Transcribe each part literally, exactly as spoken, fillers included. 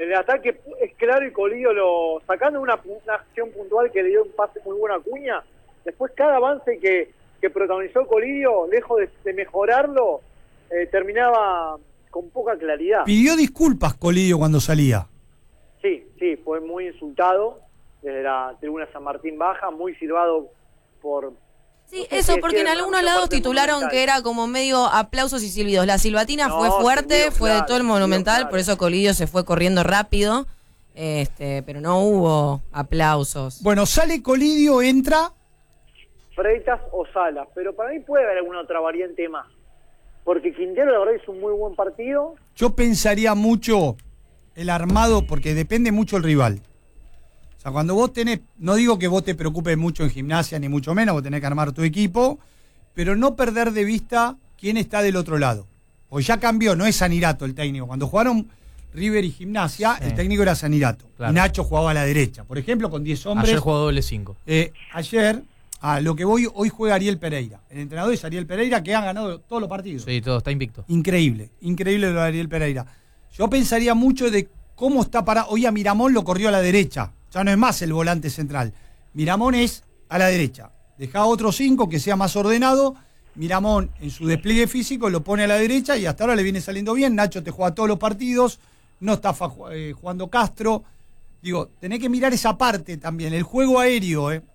el ataque es claro y Colidio lo sacando una, una acción puntual que le dio un pase muy bueno a Acuña. Después cada avance que, que protagonizó Colidio, lejos de, de mejorarlo, eh, terminaba con poca claridad. Pidió disculpas Colidio cuando salía. Sí, sí, fue muy insultado desde la tribuna San Martín Baja, muy silbado por... Sí, no sé eso, si porque en algunos lados titularon que era como medio aplausos y silbidos. La silbatina no, fue fuerte, vio, fue claro, de todo el Monumental, claro. por eso Colidio se fue corriendo rápido, este, pero no hubo aplausos. Bueno, sale Colidio, entra... Freitas o Salas, pero para mí puede haber alguna otra variante más. Porque Quintero la verdad es un muy buen partido. Yo pensaría mucho el armado, porque depende mucho el rival. O sea, cuando vos tenés, no digo que vos te preocupes mucho en Gimnasia, ni mucho menos, vos tenés que armar tu equipo, pero no perder de vista quién está del otro lado. Porque ya cambió, no es Sanirato el técnico. Cuando jugaron River y Gimnasia, sí, el técnico era Sanirato. Claro. Y Nacho jugaba a la derecha. Por ejemplo, con diez hombres. Ayer jugó doble cinco. Eh, ayer, a lo que voy, hoy juega Ariel Pereira. El entrenador es Ariel Pereira, que ha ganado todos los partidos. Sí, todo, está invicto. Increíble, increíble lo de Ariel Pereira. Yo pensaría mucho de cómo está parado. Hoy a Miramón lo corrió a la derecha. Ya no es más el volante central. Miramón es a la derecha. Deja a otro cinco que sea más ordenado. Miramón en su despliegue físico lo pone a la derecha y hasta ahora le viene saliendo bien. Nacho te juega todos los partidos. No está eh, jugando Castro. Digo, tenés que mirar esa parte también. El juego aéreo, ¿eh?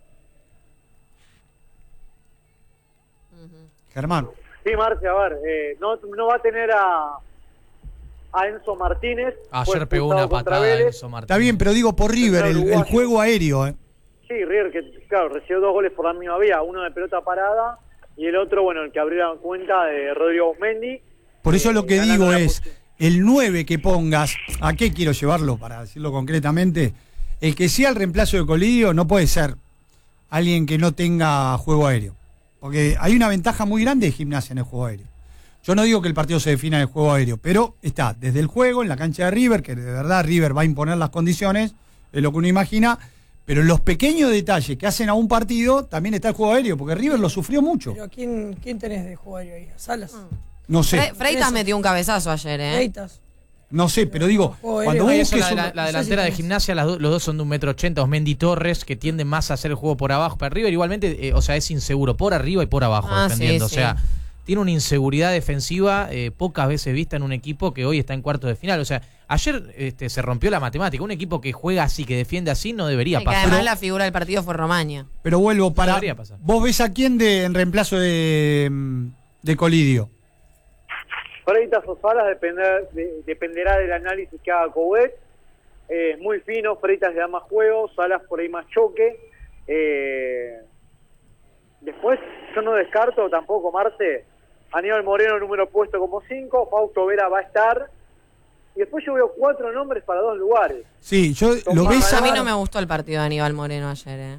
Uh-huh. Germán. Sí, Marce, a ver, eh, no, no va a tener a... a Enzo Martínez. Ayer pegó una patada a Enzo Martínez. Está bien, pero digo por River, el, el juego aéreo. ¿eh? Sí, River, que claro, recibió dos goles por la misma vía, uno de pelota parada y el otro, bueno, el que abrieron cuenta de Rodrigo Mendy. Por eso eh, lo que digo es, posición. El nueve que pongas, ¿a qué quiero llevarlo? Para decirlo concretamente, el que sea el reemplazo de Colidio no puede ser alguien que no tenga juego aéreo. Porque hay una ventaja muy grande de Gimnasia en el juego aéreo. Yo no digo que el partido se defina en el juego aéreo, pero está desde el juego, en la cancha de River, que de verdad River va a imponer las condiciones, es lo que uno imagina, pero en los pequeños detalles que hacen a un partido, también está el juego aéreo, porque River lo sufrió mucho. Pero ¿quién, quién tenés de juego aéreo ahí? ¿Salas? No sé. Fre Freitas metió un cabezazo ayer, ¿eh? Freitas. No sé, pero digo, cuando vos busques... La, la, la delantera de Gimnasia, las do, los dos son de un metro ochenta, Osmendi Torres, que tienden más a hacer el juego por abajo. Para River igualmente, eh, o sea, es inseguro por arriba y por abajo ah, defendiendo, sí, o sea... Sí. Tiene una inseguridad defensiva eh, pocas veces vista en un equipo que hoy está en cuartos de final. O sea, ayer este, se rompió la matemática. Un equipo que juega así, que defiende así, no debería sí, pasar. Además pero, la figura del partido fue Romaña. Pero vuelvo para... No ¿Vos ves a quién de, en reemplazo de, de Colidio? Freitas o Salas depender, de, dependerá del análisis que haga Coudet. Es eh, muy fino, Freitas le da más juego, Salas por ahí más choque. Eh, después, yo no descarto tampoco, Marce... Aníbal Moreno, número puesto como cinco, Fausto Vera va a estar, y después yo veo cuatro nombres para dos lugares. Sí, yo Son lo ves A a... mí no me gustó el partido de Aníbal Moreno ayer, ¿eh?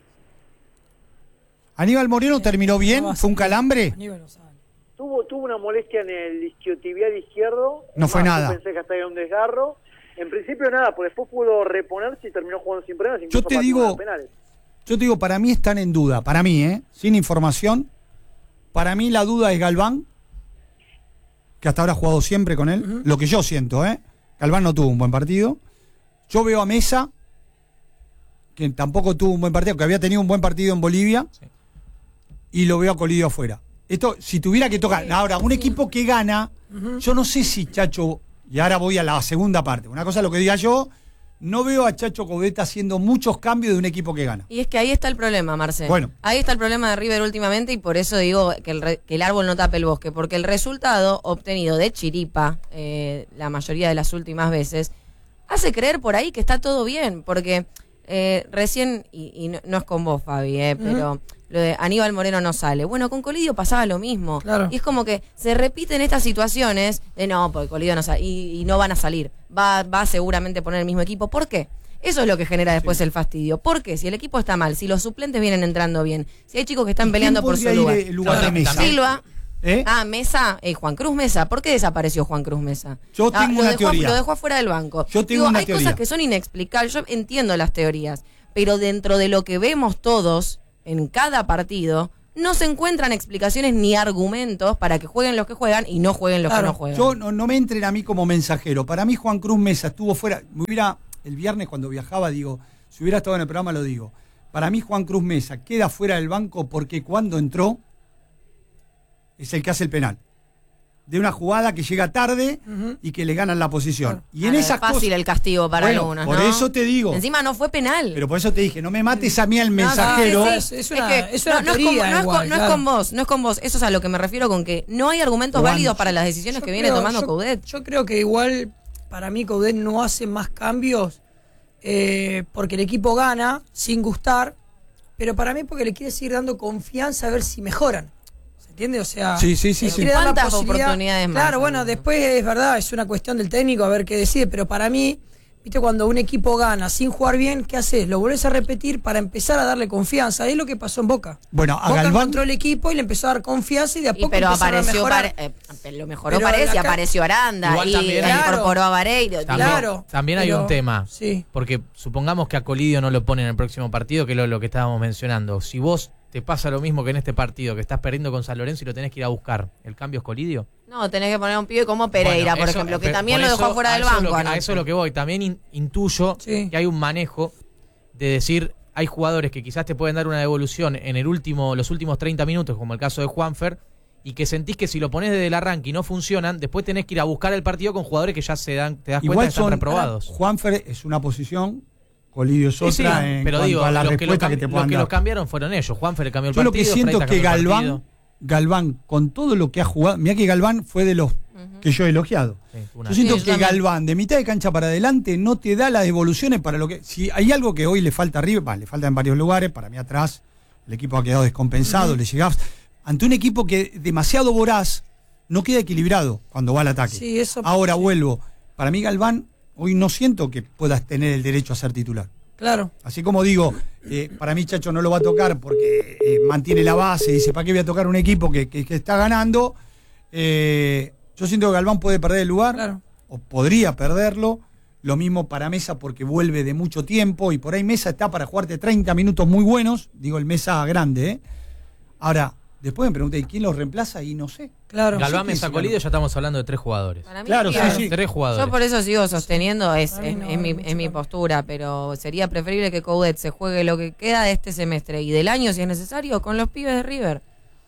¿Aníbal Moreno terminó bien? ¿Fue un calambre? Aníbal no sabe. Tuvo, tuvo una molestia en el isquiotibial izquierdo. No fue Más, nada. Yo pensé que hasta era un desgarro. En principio nada, pues después pudo reponerse y terminó jugando sin problemas. Yo te digo, penales. yo te digo, para mí están en duda, para mí, ¿eh? Sin información. Para mí la duda es Galván, que hasta ahora ha jugado siempre con él. Uh-huh. Lo que yo siento, ¿eh? Galván no tuvo un buen partido. Yo veo a Mesa, que tampoco tuvo un buen partido, que había tenido un buen partido en Bolivia, sí. Y lo veo a Colidio afuera. Esto, si tuviera que tocar... Ahora, un equipo que gana, uh-huh. Yo no sé si Chacho... Y ahora voy a la segunda parte. Una cosa es lo que diga yo... No veo a Chacho Coudet haciendo muchos cambios de un equipo que gana. Y es que ahí está el problema, Marcelo. Bueno. Ahí está el problema de River últimamente y por eso digo que el, re, que el árbol no tape el bosque. Porque el resultado obtenido de chiripa, eh, la mayoría de las últimas veces, hace creer por ahí que está todo bien. Porque eh, recién, y, y no, no es con vos, Fabi, eh, uh-huh. Pero lo de Aníbal Moreno no sale. Bueno, con Colidio pasaba lo mismo. Claro. Y es como que se repiten estas situaciones de no, porque Colidio no sale y, y no van a salir. Va, va seguramente a poner el mismo equipo. ¿Por qué? Eso es lo que genera después sí. El fastidio. ¿Por qué? Si el equipo está mal, si los suplentes vienen entrando bien, si hay chicos que están peleando por su lugar. El lugar de Mesa? Silva. ¿Eh? Ah, Mesa, eh, Juan Cruz Mesa. ¿Por qué desapareció Juan Cruz Mesa? Yo tengo ah, lo una dejó, teoría. Lo dejó afuera del banco. Yo tengo Digo, una hay teoría. cosas que son inexplicables. Yo entiendo las teorías, pero dentro de lo que vemos todos en cada partido, no se encuentran explicaciones ni argumentos para que jueguen los que juegan y no jueguen los Claro. que no juegan. Yo no, no me entren a mí como mensajero. Para mí Juan Cruz Mesa estuvo fuera. Me hubiera, el viernes cuando viajaba, digo, si hubiera estado en el programa lo digo. Para mí Juan Cruz Mesa queda fuera del banco porque cuando entró es el que hace el penal. De una jugada que llega tarde Ujú. y que le ganan la posición. Claro. Y en Ah, esas es fácil cosas, el castigo para Bueno, algunos, por ¿no? eso te digo. Encima no fue penal. Pero por eso te dije, no me mates a mí al mensajero. sí, sí. Es una- que es una no, no es teoría con, no es igual, con- no es claro. con vos, no es con vos. Eso es a lo que me refiero con que no hay argumentos Juan, válidos para las decisiones Yo que viene creo- tomando yo- Coudet. Yo creo que igual, para mí, Coudet no hace más cambios eh, porque el equipo gana sin gustar, pero para mí porque le quiere seguir dando confianza a ver si mejoran. ¿Se entiende? O sea, Sí, sí, sí, le sí. quiere dar la ¿Cuántas posibilidad- oportunidades más? Claro, bueno, después es verdad, es una cuestión del técnico a ver qué decide, pero para mí, viste, cuando un equipo gana sin jugar bien, ¿qué haces? Lo volvés a repetir para empezar a darle confianza. Es lo que pasó en Boca. Bueno, a Boca Galván. encontró el equipo y le empezó a dar confianza y de a Y poco pero empezaron a apareció, mejorar. pare- eh, lo mejoró Pero Paredes y la ca- apareció Aranda Igual y también- e Claro. incorporó a Vareiro. También, Claro, también hay pero- un tema, sí. porque supongamos que a Colidio no lo ponen en el próximo partido, que es lo, lo que estábamos mencionando. Si vos te pasa lo mismo que en este partido, que estás perdiendo con San Lorenzo y lo tenés que ir a buscar, ¿el cambio es Colidio? No, tenés que poner a un pibe como Pereira, Bueno, por eso- ejemplo, que pe- también por lo dejó eso- fuera a del eso es lo banco. que- A anoche. eso es lo que voy. También in- intuyo Sí. que hay un manejo de decir, hay jugadores que quizás te pueden dar una devolución en el último, los últimos treinta minutos, como el caso de Juanfer, y que sentís que si lo pones desde el arranque y no funcionan, después tenés que ir a buscar el partido con jugadores que ya se dan, te das cuenta Igual que están son reprobados. Juanfer es una posición, Colidio es Sí, sí, otra en pero cuanto digo, a la los que, lo, respuesta que, cam- te los puedan que dar. lo cambiaron fueron ellos. Juanfer cambió el Yo lo partido. que siento Freitas que cambió el Galván, partido. Galván, con todo lo que ha jugado, mirá que Galván fue de los que yo he elogiado. Sí, una- Yo siento Sí, yo que también. Galván, de mitad de cancha para adelante, no te da las devoluciones para lo que. Si hay algo que hoy le falta arriba, bah, le falta en varios lugares, para mí atrás, el equipo ha quedado descompensado, le llegabas. Ante un equipo que demasiado voraz, no queda equilibrado cuando va al ataque. Sí, eso- Ahora sí. vuelvo. Para mí, Galván, hoy no siento que puedas tener el derecho a ser titular. Claro. Así como digo, eh, para mí Chacho no lo va a tocar porque eh, mantiene la base, dice, ¿para qué voy a tocar un equipo que, que- que está ganando? Eh, yo siento que Galván puede perder el lugar, Claro. o podría perderlo. Lo mismo para Mesa porque vuelve de mucho tiempo y por ahí Mesa está para jugarte treinta minutos muy buenos, digo el Mesa grande. ¿eh? Ahora, después me pregunté, ¿y quién los reemplaza? Y no sé. Claro. Galván, sí, Mesa, sí, Colidio, ya estamos hablando de tres jugadores. Para mí, Claro, sí, sí, sí. Tres jugadores. Yo por eso sigo sosteniendo, es, Para mí es- no, es mi, mucho es mi cambio. postura, pero sería preferible que Coudet se juegue lo que queda de este semestre y del año, si es necesario, con los pibes de River.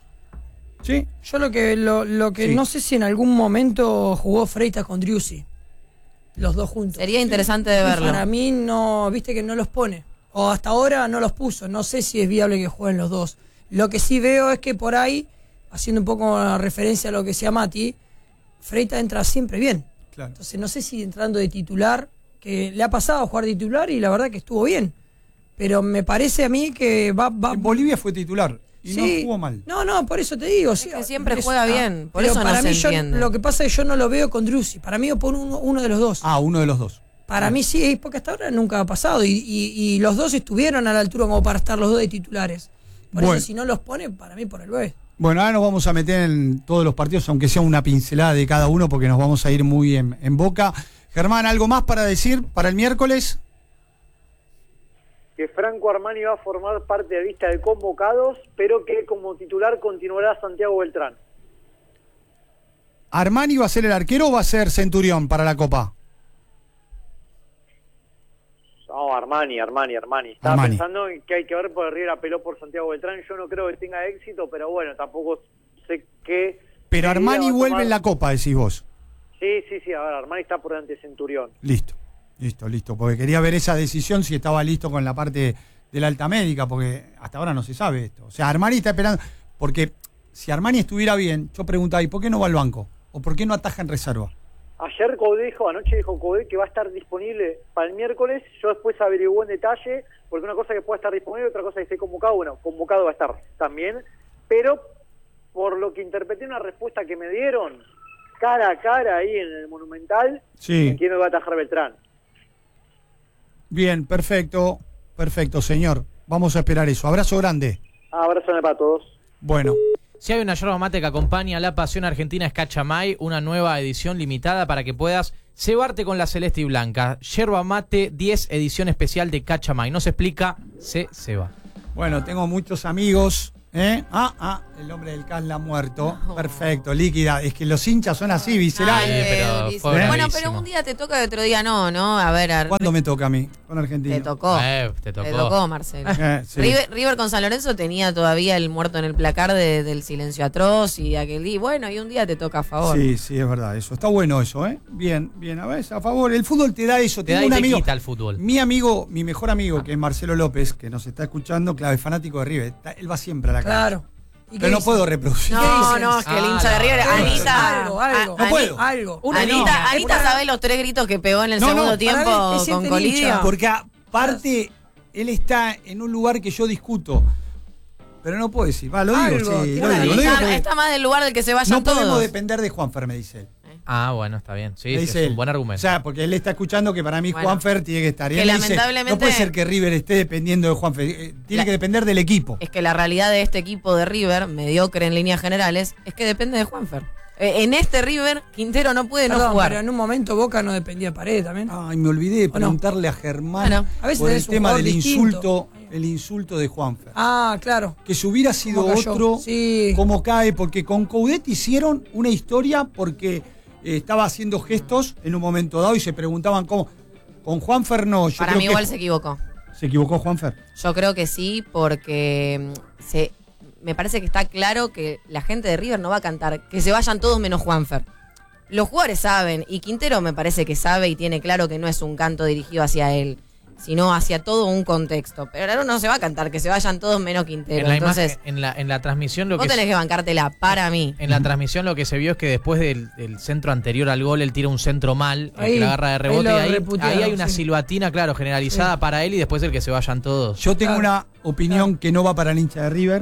Sí, Yo lo que lo, lo que Sí. no sé si en algún momento jugó Freitas con Driussi. Los dos juntos. Sería interesante de verlo. Para mí no, viste que no los pone. O hasta ahora no los puso. No sé si es viable que jueguen los dos. Lo que sí veo es que por ahí, haciendo un poco la referencia a lo que decía Mati, Freitas entra siempre bien. claro. Entonces no sé si entrando de titular, que le ha pasado a jugar de titular y la verdad que estuvo bien. Pero me parece a mí que va... va En Bolivia fue titular y Sí. no jugó mal. No, no, por eso te digo. sí, que siempre es- juega ah, bien, por pero eso no para se mí yo- entiende. lo que pasa es que yo no lo veo con Driussi. Para mí pone uno, uno de los dos. Ah, uno de los dos. Para mí sí, porque hasta ahora nunca ha pasado. Y, y- y los dos estuvieron a la altura como para estar los dos de titulares. Por Bueno. eso si no los pone, para mí por el B. Bueno, ahora nos vamos a meter en todos los partidos, aunque sea una pincelada de cada uno, porque nos vamos a ir muy en, en boca. Germán, ¿algo más para decir para el miércoles? Que Franco Armani va a formar parte de la lista de convocados, pero que como titular continuará Santiago Beltrán. ¿Armani va a ser el arquero o va a ser Centurión para la Copa? No, Armani, Armani, Armani. Estaba Armani. pensando en que hay que ver por River apeló por Santiago Beltrán. Yo no creo que tenga éxito, pero bueno, tampoco sé qué... Pero medida Armani va a vuelve tomar. en la Copa, decís vos. Sí, sí, sí, a ver, Armani está por delante de Centurión. Listo, listo, listo. Porque quería ver esa decisión si estaba listo con la parte de la alta médica, porque hasta ahora no se sabe esto. O sea, Armani está esperando. Porque si Armani estuviera bien, yo preguntaba, ¿y por qué no va al banco? ¿O por qué no ataja en reserva? Ayer Coudet dijo, anoche dijo Coudet que va a estar disponible para el miércoles. Yo después averigué en detalle, porque una cosa que puede estar disponible, otra cosa que esté convocado. Bueno, convocado va a estar también. Pero por lo que interpreté una respuesta que me dieron, cara a cara ahí en el Monumental, Sí. ¿quién me va a atajar Beltrán? Bien, perfecto, perfecto, señor. Vamos a esperar eso. Abrazo grande. Abrazo para todos. Bueno. Si hay una yerba mate que acompaña la pasión argentina es Cachamay, una nueva edición limitada para que puedas cebarte con la celeste y blanca. Yerba mate diez, edición especial de Cachamay. No se explica, se ceba. Bueno, tengo muchos amigos ¿Eh? Ah, ah, el hombre del Casla muerto. No. Perfecto, líquida. Es que los hinchas son así, viscerales. Ay, pero Luis. fue Bueno, bravísimo. pero un día te toca y otro día no, ¿no? A ver, a- ¿Cuándo me toca a mí? Con Argentina. te tocó. Eh, te tocó. Te tocó, Marcelo. Eh, sí. River, River con San Lorenzo tenía todavía el muerto en el placar de- del silencio atroz y aquel día. Bueno, y un día te toca a favor. Sí, sí, es verdad eso. Está bueno eso, ¿eh? Bien, bien. A ver, a favor. El fútbol te da eso. Te da Tengo y un te amigo. quita el fútbol. Mi amigo, mi mejor amigo, que es Marcelo López, que nos está escuchando, claro, es fanático de River. Está- Él va siempre a la cancha. Claro. ¿Y qué Pero no dice? puedo reproducir. No, ¿Qué dicen? no, es que el Ah, hincha de no. River, ¿Qué dicen? Anita. Algo, algo. No Ani- puedo. Algo. Una Anita, niña. Anita Una- ¿sabe los tres gritos que pegó en el No, no, segundo para tiempo mí es con siente Colidio? hincha. Porque aparte, él está en un lugar que yo discuto. Pero no puedo decir. Va, lo digo, Algo, sí. tiene Lo una digo, lo digo Está, porque está más del lugar del que se vayan no podemos todos. depender de Juanfer, me dice él. Ah, bueno, está bien. Sí, Me sí, dice es él. un buen argumento. O sea, porque él está escuchando que para mí Bueno. Juanfer tiene que estar. Y Que él dice, lamentablemente- no puede ser que River esté dependiendo de Juanfer. eh, Tiene La- que depender del equipo. Es que la realidad de este equipo de River, mediocre en líneas generales, es que depende de Juanfer. Eh, En este River, Quintero no puede Perdón, no jugar. pero en un momento Boca no dependía de Paredes también. Ay, me olvidé de ¿O no? preguntarle a Germán Bueno, a veces por el tenés un tema jugador del distinto. insulto, el insulto de Juanfer. Ah, claro. Que si hubiera sido ¿Cómo cayó? otro, Sí. ¿cómo cae? Porque con Coudet hicieron una historia porque eh, estaba haciendo gestos en un momento dado y se preguntaban cómo. Con Juanfer no. Yo Para creo mí que igual se equivocó. se equivocó Juanfer. Yo creo que sí, porque mm, se, me parece que está claro que la gente de River no va a cantar que se vayan todos menos Juanfer. Los jugadores saben, y Quintero me parece que sabe y tiene claro que no es un canto dirigido hacia él, sino hacia todo un contexto. Pero ahora no se va a cantar que se vayan todos menos Quintero. En la, Entonces, imagen, en, la, en la transmisión lo vos que tenés se- que bancártela para mí. en la transmisión lo que se vio es que después del, del centro anterior al gol él tira un centro mal, el Ahí, que la agarra de ahí rebote lo y ahí, reputearon, ahí hay una sí. silbatina, claro, generalizada Sí. para él y después el que se vayan todos. Yo tengo Claro. una opinión que no va para el hincha de River,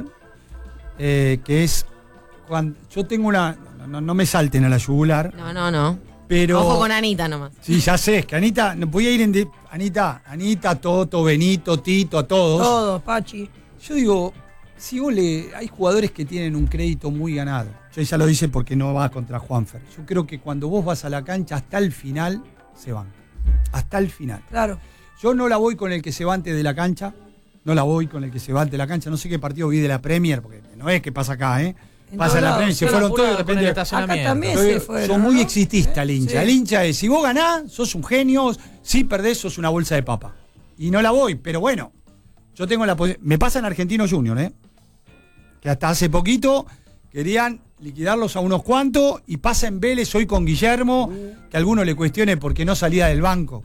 eh, que es. Cuando, yo tengo una. No, no me salten a la yugular, No, no, no. pero. Ojo con Anita nomás. Sí, ya sé, es que Anita, no voy a ir en. de- Anita, Anita, Toto, Benito, Tito, a todos. Todos, Pachi. Yo digo, si vos le. Hay jugadores que tienen un crédito muy ganado. Yo ya lo dice porque no va contra Juanfer. Yo creo que cuando vos vas a la cancha hasta el final, se van. Hasta el final. Claro. Yo no la voy con el que se va antes de la cancha. No la voy con el que se va antes de la cancha. No sé qué partido vi de la Premier, porque no es que pasa acá, ¿eh? En Pasa todos en la lados. Premier, se Yo fueron la todos y de apurada con el repente. estacionamiento. Acá también Soy, se fueron, soy muy ¿no? exitista el hincha. Sí. El hincha es, si vos ganás, sos un genio, si perdés, sos una bolsa de papa. Y no la voy, pero bueno, yo tengo la posi- me pasa en Argentino Junior, ¿eh? Que hasta hace poquito querían liquidarlos a unos cuantos y pasa en Vélez hoy con Guillermo, que a alguno le cuestione por qué no salía del banco.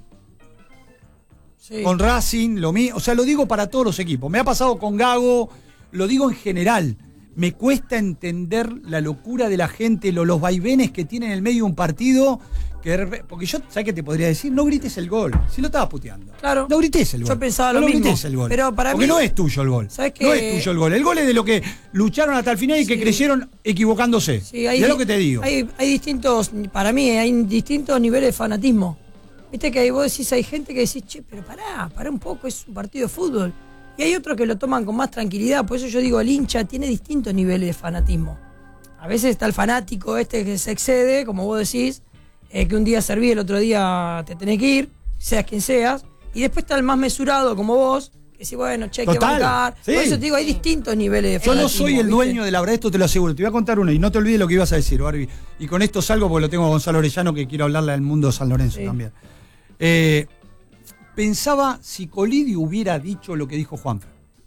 Sí. Con Racing, lo mío, o sea, lo digo para todos los equipos. Me ha pasado con Gago, lo digo en general. Me cuesta entender la locura de la gente, lo- los vaivenes que tiene en el medio de un partido. Que de repente- porque yo, ¿sabes qué te podría decir? No grites el gol. Si lo estabas puteando. Claro. No grites el gol. Yo pensaba no lo mismo. grites el gol. Pero para porque mí- no es tuyo el gol. ¿Sabes No qué? es tuyo el gol. El gol es de lo que lucharon hasta el final y que Sí. creyeron equivocándose. Sí, hay, y es lo que te digo. Hay, hay distintos, para mí, hay distintos niveles de fanatismo. Viste que ahí vos decís, hay gente que decís, che, pero pará, pará un poco, es un partido de fútbol. Y hay otros que lo toman con más tranquilidad. Por eso yo digo, el hincha tiene distintos niveles de fanatismo. A veces está el fanático este que se excede, como vos decís, eh, que un día serví, el otro día te tenés que ir, seas quien seas. Y después está el más mesurado, como vos, que decís, bueno, che, hay que Total, bancar. sí. Por eso te digo, hay distintos niveles de Yo fanatismo. no soy el ¿viste? dueño de la verdad, esto te lo aseguro. Te voy a contar uno y no te olvides lo que ibas a decir, Barbie. Y con esto salgo porque lo tengo a Gonzalo Orellano, que quiero hablarle del mundo de San Lorenzo Sí. también. Eh, pensaba si Colidio hubiera dicho lo que dijo Juanfer.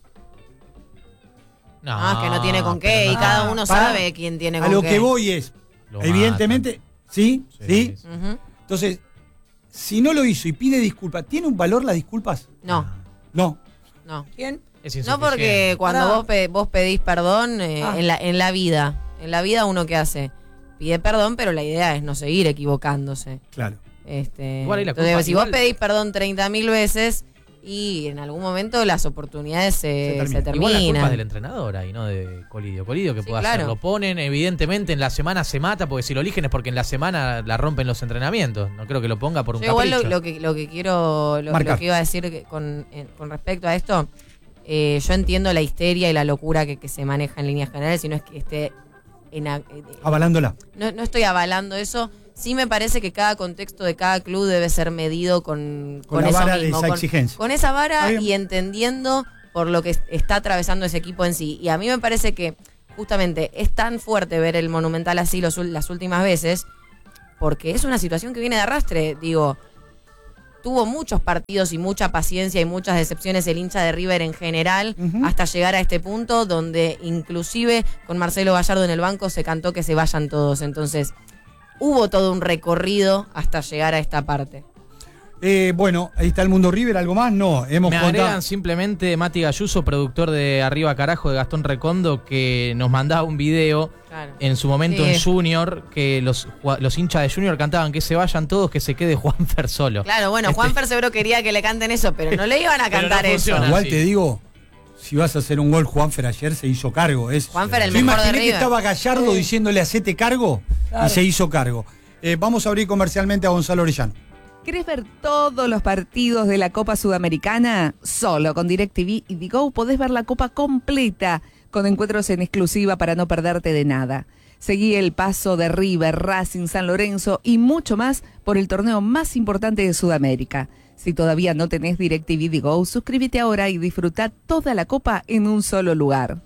No, Ah, es que no tiene con qué, pero y no- cada uno Para- sabe quién tiene A con lo qué. que voy es, Lo evidentemente, ¿sí? ¿sí? Sí, sí. Ujú. Entonces, si no lo hizo y pide disculpas, ¿tiene un valor las disculpas? No, No. no. ¿Quién? Es No insuficiente. porque cuando Pará. vos, pe- vos pedís perdón eh, Ah. en, la, en la vida, en la vida uno que hace, pide perdón, pero la idea es no seguir equivocándose. Claro. Este, Igual ahí la entonces, culpa- si igual- vos pedís perdón treinta mil veces y en algún momento las oportunidades se, Se se termina. Igual la culpa es terminan. del entrenador ahí, no de Colidio. Colidio que Sí, puede claro. hacer. Lo ponen, evidentemente en la semana se mata, porque si lo eligen es porque en la semana la rompen los entrenamientos. No creo que lo ponga por un Yo igual lo, capricho. lo que, lo que quiero, lo, Marcar. lo que iba a decir que con, eh, con respecto a esto, eh, yo entiendo la histeria y la locura que, que se maneja en líneas generales, y no es que esté en, a- eh, Avalándola. no, no estoy avalando eso. Sí me parece que cada contexto de cada club debe ser medido con, Con la eso vara de mismo, esa con, exigencia. con esa Está vara bien. y entendiendo por lo que está atravesando ese equipo en sí. Y a mí me parece que justamente es tan fuerte ver el Monumental así los, las últimas veces, porque es una situación que viene de arrastre. Digo, tuvo muchos partidos y mucha paciencia y muchas decepciones el hincha de River en general, uh-huh. hasta llegar a este punto donde inclusive con Marcelo Gallardo en el banco se cantó que se vayan todos. Entonces, hubo todo un recorrido hasta llegar a esta parte. Eh, bueno, ahí está el Mundo River, ¿algo más? No, hemos Me contado. agregan simplemente Mati Galluso, productor de Arriba Carajo de Gastón Recondo, que nos mandaba un video claro. en su momento sí. en Junior, que los, los hinchas de Junior cantaban que se vayan todos, que se quede Juanfer solo. Claro, bueno, este... Juanfer seguro quería que le canten eso, pero no le iban a cantar no eso. Igual sí. te digo, si vas a hacer un gol, Juanfer ayer se hizo cargo. Es, Juanfer el yo mejor de River. que estaba Gallardo sí. diciéndole hacete cargo claro. y se hizo cargo. Eh, vamos a abrir comercialmente a Gonzalo Orellano. ¿Querés ver todos los partidos de la Copa Sudamericana? Solo con DirecTV y Digo podés ver la Copa completa, con encuentros en exclusiva para no perderte de nada. Seguí el paso de River, Racing, San Lorenzo y mucho más por el torneo más importante de Sudamérica. Si todavía no tenés DirecTV Digo, suscríbete ahora y disfruta toda la Copa en un solo lugar.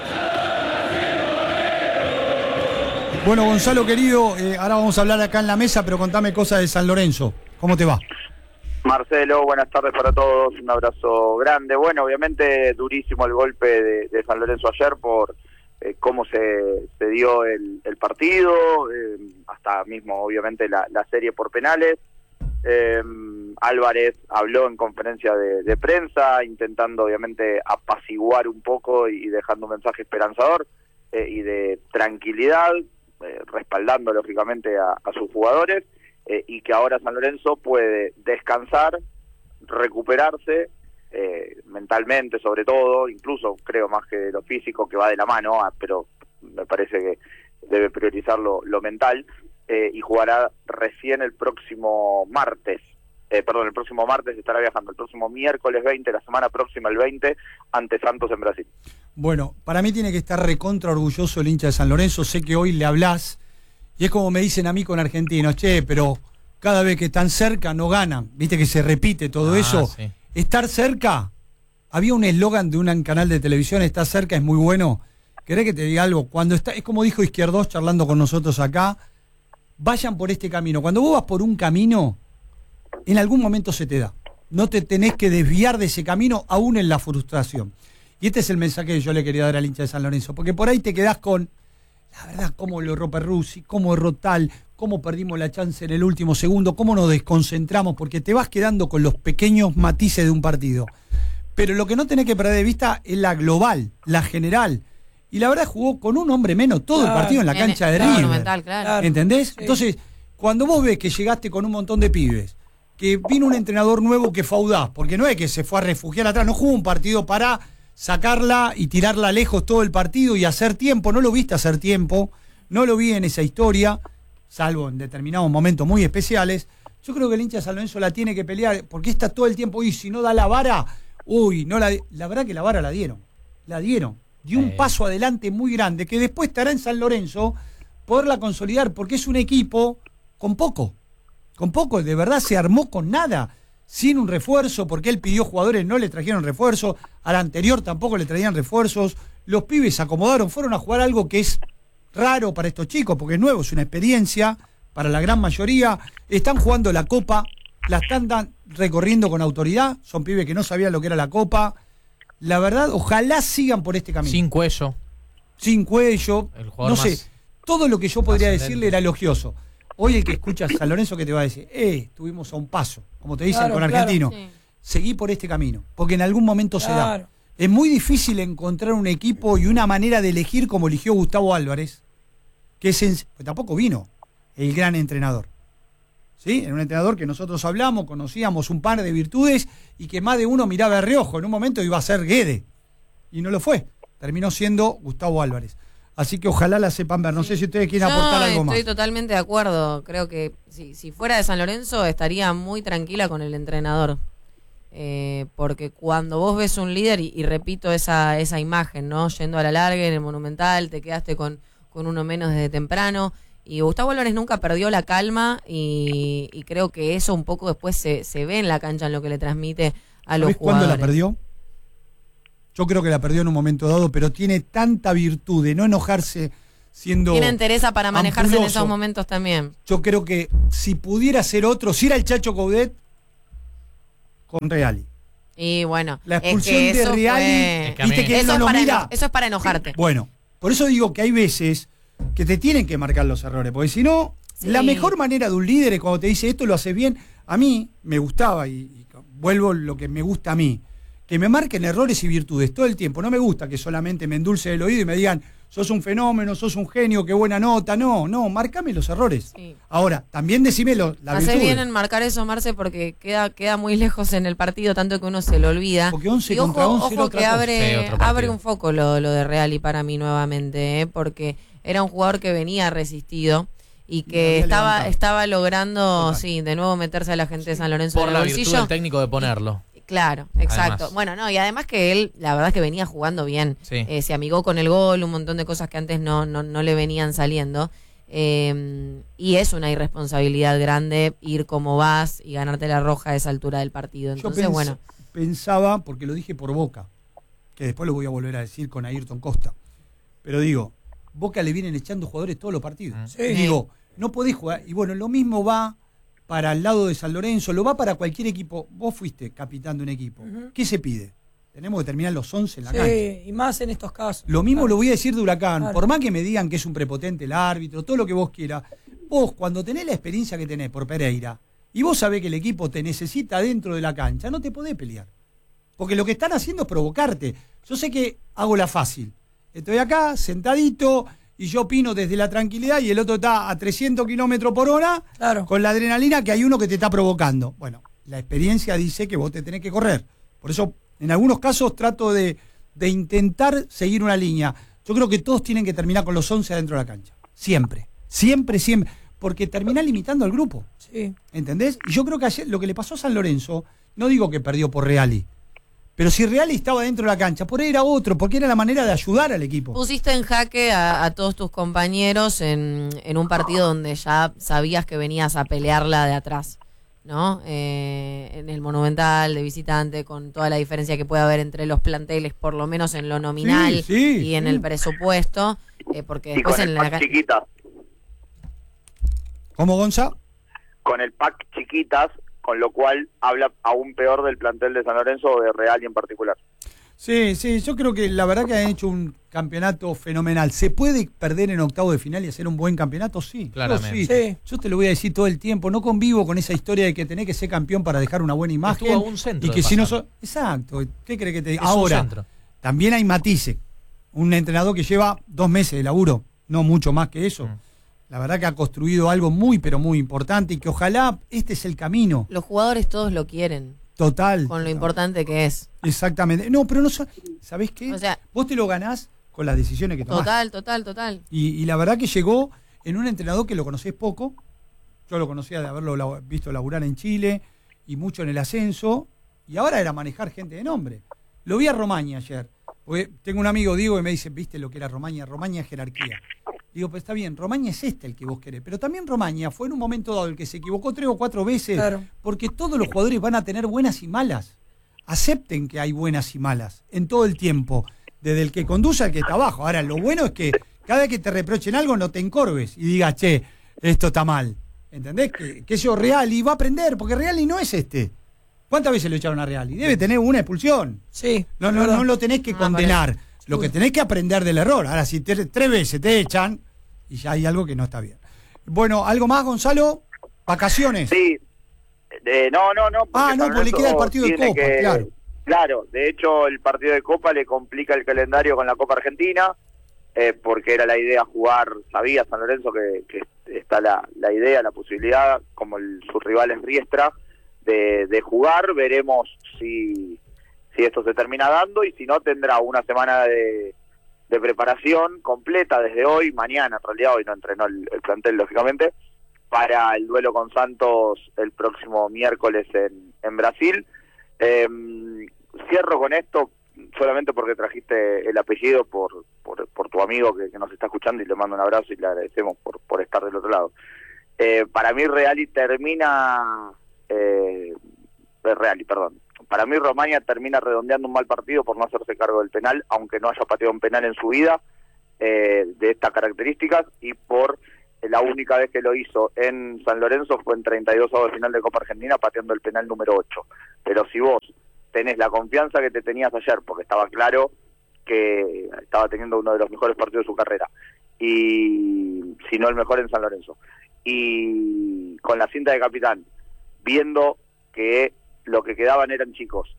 Bueno, Gonzalo querido, eh, ahora vamos a hablar acá en la mesa, pero contame cosas de San Lorenzo. ¿Cómo te va? Marcelo, buenas tardes para todos, un abrazo grande. Bueno, obviamente durísimo el golpe de, de San Lorenzo ayer por eh, cómo se, se dio el, el partido, eh, hasta mismo obviamente la, la serie por penales. Eh, Álvarez habló en conferencia de, de prensa, intentando obviamente apaciguar un poco y dejando un mensaje esperanzador eh, y de tranquilidad, eh, respaldando lógicamente a, a sus jugadores. Eh, y que ahora San Lorenzo puede descansar, recuperarse, eh, mentalmente sobre todo, incluso creo más que lo físico, que va de la mano, ah, pero me parece que debe priorizar lo, lo mental, eh, y jugará recién el próximo martes, eh, perdón, el próximo martes estará viajando, el próximo miércoles veinte, la semana próxima el veinte, ante Santos en Brasil. Bueno, para mí tiene que estar recontra orgulloso el hincha de San Lorenzo, sé que hoy le hablás, y es como me dicen a mí con argentinos, che, pero cada vez que están cerca no ganan. Viste que se repite todo ah, eso. Sí. Estar cerca, había un eslogan de un canal de televisión, estar cerca es muy bueno. ¿Querés que te diga algo? Cuando está, es como dijo Izquierdos charlando con nosotros acá, vayan por este camino. Cuando vos vas por un camino, en algún momento se te da. No te tenés que desviar de ese camino, aún en la frustración. Y este es el mensaje que yo le quería dar al hincha de San Lorenzo, porque por ahí te quedás con... La verdad, cómo lo erró Perruzzi, cómo erró tal, cómo perdimos la chance en el último segundo, cómo nos desconcentramos, porque te vas quedando con los pequeños matices de un partido. Pero lo que no tenés que perder de vista es la global, la general. Y la verdad jugó con un hombre menos todo claro, el partido en la cancha en, de River. Monumental, claro. ¿Entendés? Sí. Entonces, cuando vos ves que llegaste con un montón de pibes, que vino un entrenador nuevo que fue audaz, porque no es que se fue a refugiar atrás, no jugó un partido para... sacarla y tirarla lejos todo el partido y hacer tiempo, no lo viste hacer tiempo, no lo vi en esa historia, salvo en determinados momentos muy especiales. Yo creo que el hincha de San Lorenzo la tiene que pelear, porque está todo el tiempo, y si no da la vara, uy, no la la verdad que la vara la dieron, la dieron, dio un paso adelante muy grande, que después estará en San Lorenzo, poderla consolidar, porque es un equipo con poco, con poco, de verdad se armó con nada, sin un refuerzo, porque él pidió jugadores, no le trajeron refuerzo, al anterior tampoco le traían refuerzos, los pibes se acomodaron, fueron a jugar algo que es raro para estos chicos, porque es nuevo, es una experiencia, para la gran mayoría, están jugando la Copa, la están dan, recorriendo con autoridad, son pibes que no sabían lo que era la Copa, la verdad, ojalá sigan por este camino. Sin cuello. Sin cuello, no sé, todo lo que yo podría decirle era elogioso. Hoy el que escucha a San Lorenzo que te va a decir, eh, estuvimos a un paso, como te dicen claro, con argentino, claro, sí. Seguí por este camino, porque en algún momento claro. se da. Es muy difícil encontrar un equipo y una manera de elegir como eligió Gustavo Álvarez, que es en, pues tampoco vino el gran entrenador. ¿Sí? Era un entrenador que nosotros hablamos, conocíamos un par de virtudes y que más de uno miraba de reojo. En un momento iba a ser Guede, y no lo fue. Terminó siendo Gustavo Álvarez. Así que ojalá la sepan ver. No sé si ustedes quieren no, aportar algo más. Estoy totalmente de acuerdo. Creo que si, si fuera de San Lorenzo estaría muy tranquila con el entrenador. Eh, porque cuando vos ves un líder, y, y repito esa, esa imagen, ¿no? Yendo a la larga en el Monumental, te quedaste con, con uno menos desde temprano. Y Gustavo Álvarez nunca perdió la calma y, y creo que eso un poco después se, se ve en la cancha, en lo que le transmite a los jugadores. ¿Cuándo la perdió? Yo creo que la perdió en un momento dado, pero tiene tanta virtud de no enojarse siendo Tiene entereza para manejarse en ampuloso. esos momentos también. Yo creo que si pudiera ser otro, si era el Chacho Coudet con Reali. Y bueno, La es expulsión que de eso Reali, fue- Es que a mí- viste que él eso, no es lo para mira. eno- eso es para enojarte. Bueno, por eso digo que hay veces que te tienen que marcar los errores, porque si no, Sí. la mejor manera de un líder es cuando te dice esto lo haces bien. A mí me gustaba, y, y vuelvo lo que me gusta a mí, que me marquen errores y virtudes todo el tiempo. No me gusta que solamente me endulce el oído y me digan, sos un fenómeno, sos un genio, qué buena nota. No, no, márcame los errores. Sí. Ahora, también decime lo, la Haces virtud. bien en marcar eso, Marce, porque queda queda muy lejos en el partido, tanto que uno se lo olvida. Porque once y ojo, contra once era ojo otra que cosa. abre, Sí, otro partido. abre un foco lo, lo de Reali para mí nuevamente, ¿eh? Porque era un jugador que venía resistido y Y que había estaba levantado. estaba logrando, Total. sí, de nuevo meterse a la gente de San Lorenzo Por en la el virtud bolsillo. del técnico de ponerlo. Claro, exacto. Además. Bueno, no, y además que él, la verdad es que venía jugando bien. Sí. Eh, se amigó con el gol, un montón de cosas que antes no, no, no le venían saliendo. Eh, y es una irresponsabilidad grande ir como vas y ganarte la roja a esa altura del partido. Yo Entonces, pens- bueno, pensaba, porque lo dije por Boca, que después lo voy a volver a decir con Ayrton Costa, pero digo, Boca le vienen echando jugadores todos los partidos. Sí. Y digo, no podés jugar. Y bueno, lo mismo va para el lado de San Lorenzo, lo va para cualquier equipo. Vos fuiste capitán de un equipo. Ujú. ¿Qué se pide? Tenemos que terminar los once en la cancha. Sí, y más en estos casos. Lo mismo Claro. lo voy a decir de Huracán. Claro. Por más que me digan que es un prepotente el árbitro, todo lo que vos quieras, vos cuando tenés la experiencia que tenés por Pereira y vos sabés que el equipo te necesita dentro de la cancha, no te podés pelear. Porque lo que están haciendo es provocarte. Yo sé que hago la fácil. Estoy acá, sentadito, y yo opino desde la tranquilidad y el otro está a trescientos kilómetros por hora Claro. con la adrenalina que hay uno que te está provocando. Bueno, la experiencia dice que vos te tenés que correr. Por eso, en algunos casos, trato de, de intentar seguir una línea. Yo creo que todos tienen que terminar con los once adentro de la cancha. Siempre. Siempre, siempre. Porque terminás limitando al grupo. Sí. ¿Entendés? Y yo creo que ayer lo que le pasó a San Lorenzo, no digo que perdió por Reali, pero si Reali estaba dentro de la cancha, por ahí era otro, porque era la manera de ayudar al equipo. pusiste en jaque a, a todos tus compañeros en, en un partido donde ya sabías que venías a pelearla de atrás, ¿no? Eh, en el Monumental de visitante, con toda la diferencia que puede haber entre los planteles, por lo menos en lo nominal Sí, sí, y en sí. el presupuesto, eh, porque Y después con en el la pack ca- chiquitas, ¿Cómo, Gonza? con el pack chiquitas, con lo cual habla aún peor del plantel de San Lorenzo o de Real y en particular. Sí, sí, yo creo que la verdad que han hecho un campeonato fenomenal. ¿Se puede perder en octavo de final y hacer un buen campeonato? Sí, Claramente. Yo, sí. Sí. Yo te lo voy a decir todo el tiempo. No convivo con esa historia de que tenés que ser campeón para dejar una buena imagen. Estuvo a un centro y de que si no pasar. sos- Exacto. ¿Qué crees que te diga? Es un Ahora, centro. también hay matices. Un entrenador que lleva dos meses de laburo, no mucho más que eso. Mm. La verdad que ha construido algo muy, pero muy importante y que ojalá este es el camino. los jugadores todos lo quieren, Total. con lo importante que es. Exactamente. No, pero no so- ¿sabés qué? O sea- Vos te lo ganás con las decisiones que tomás. Total, total, total. Y, y la verdad que llegó en un entrenador que lo conocés poco. Yo lo conocía de haberlo lau- visto laburar en Chile y mucho en el ascenso. Y ahora era manejar gente de nombre. Lo vi a Romaña ayer. Porque tengo un amigo, Diego, que me dice, ¿viste lo que era Romaña? Romaña es jerarquía. Digo, pues está bien, Romaña es este el que vos querés. Pero también Romaña fue en un momento dado el que se equivocó tres o cuatro veces. Claro. Porque todos los jugadores van a tener buenas y malas. Acepten que hay buenas y malas en todo el tiempo. Desde el que conduce al que está abajo. Ahora, lo bueno es que cada vez que te reprochen algo no te encorves y digas, che, esto está mal. ¿Entendés? Que, que eso Reali va a aprender, porque Reali no es este. ¿Cuántas veces lo echaron a Reali? Debe tener una expulsión. Sí. No, no, verdad. no lo tenés que Ah, condenar. Lo que tenés que aprender del error. Ahora, si te- tres veces te echan, y ya hay algo que no está bien. Bueno, ¿algo más, Gonzalo? ¿Vacaciones? Sí, eh, no, no, no. porque Ah, no, San pues le queda el Lorenzo partido de tiene Copa, claro. Claro, de hecho el partido de Copa le complica el calendario con la Copa Argentina, eh, porque era la idea jugar, sabía San Lorenzo que, que está la, la idea, la posibilidad, como el, su rival es Riestra, de, de jugar. Veremos si, si esto se termina dando y si no tendrá una semana de, de preparación completa desde hoy, mañana, en realidad hoy no entrenó el, el plantel lógicamente, para el duelo con Santos el próximo miércoles en, en Brasil. Eh, cierro con esto solamente porque trajiste el apellido por, por, por tu amigo que, que nos está escuchando y le mando un abrazo y le agradecemos por, por estar del otro lado. Eh, para mí Reali termina, eh, Reali, perdón, para mí Romaña termina redondeando un mal partido por no hacerse cargo del penal, aunque no haya pateado un penal en su vida eh, de estas características, y por la única vez que lo hizo en San Lorenzo fue en treinta y dos avos de final de Copa Argentina pateando el penal número ocho. Pero si vos tenés la confianza que te tenías ayer, porque estaba claro que estaba teniendo uno de los mejores partidos de su carrera, y si no el mejor en San Lorenzo, y con la cinta de capitán, viendo que lo que quedaban eran chicos,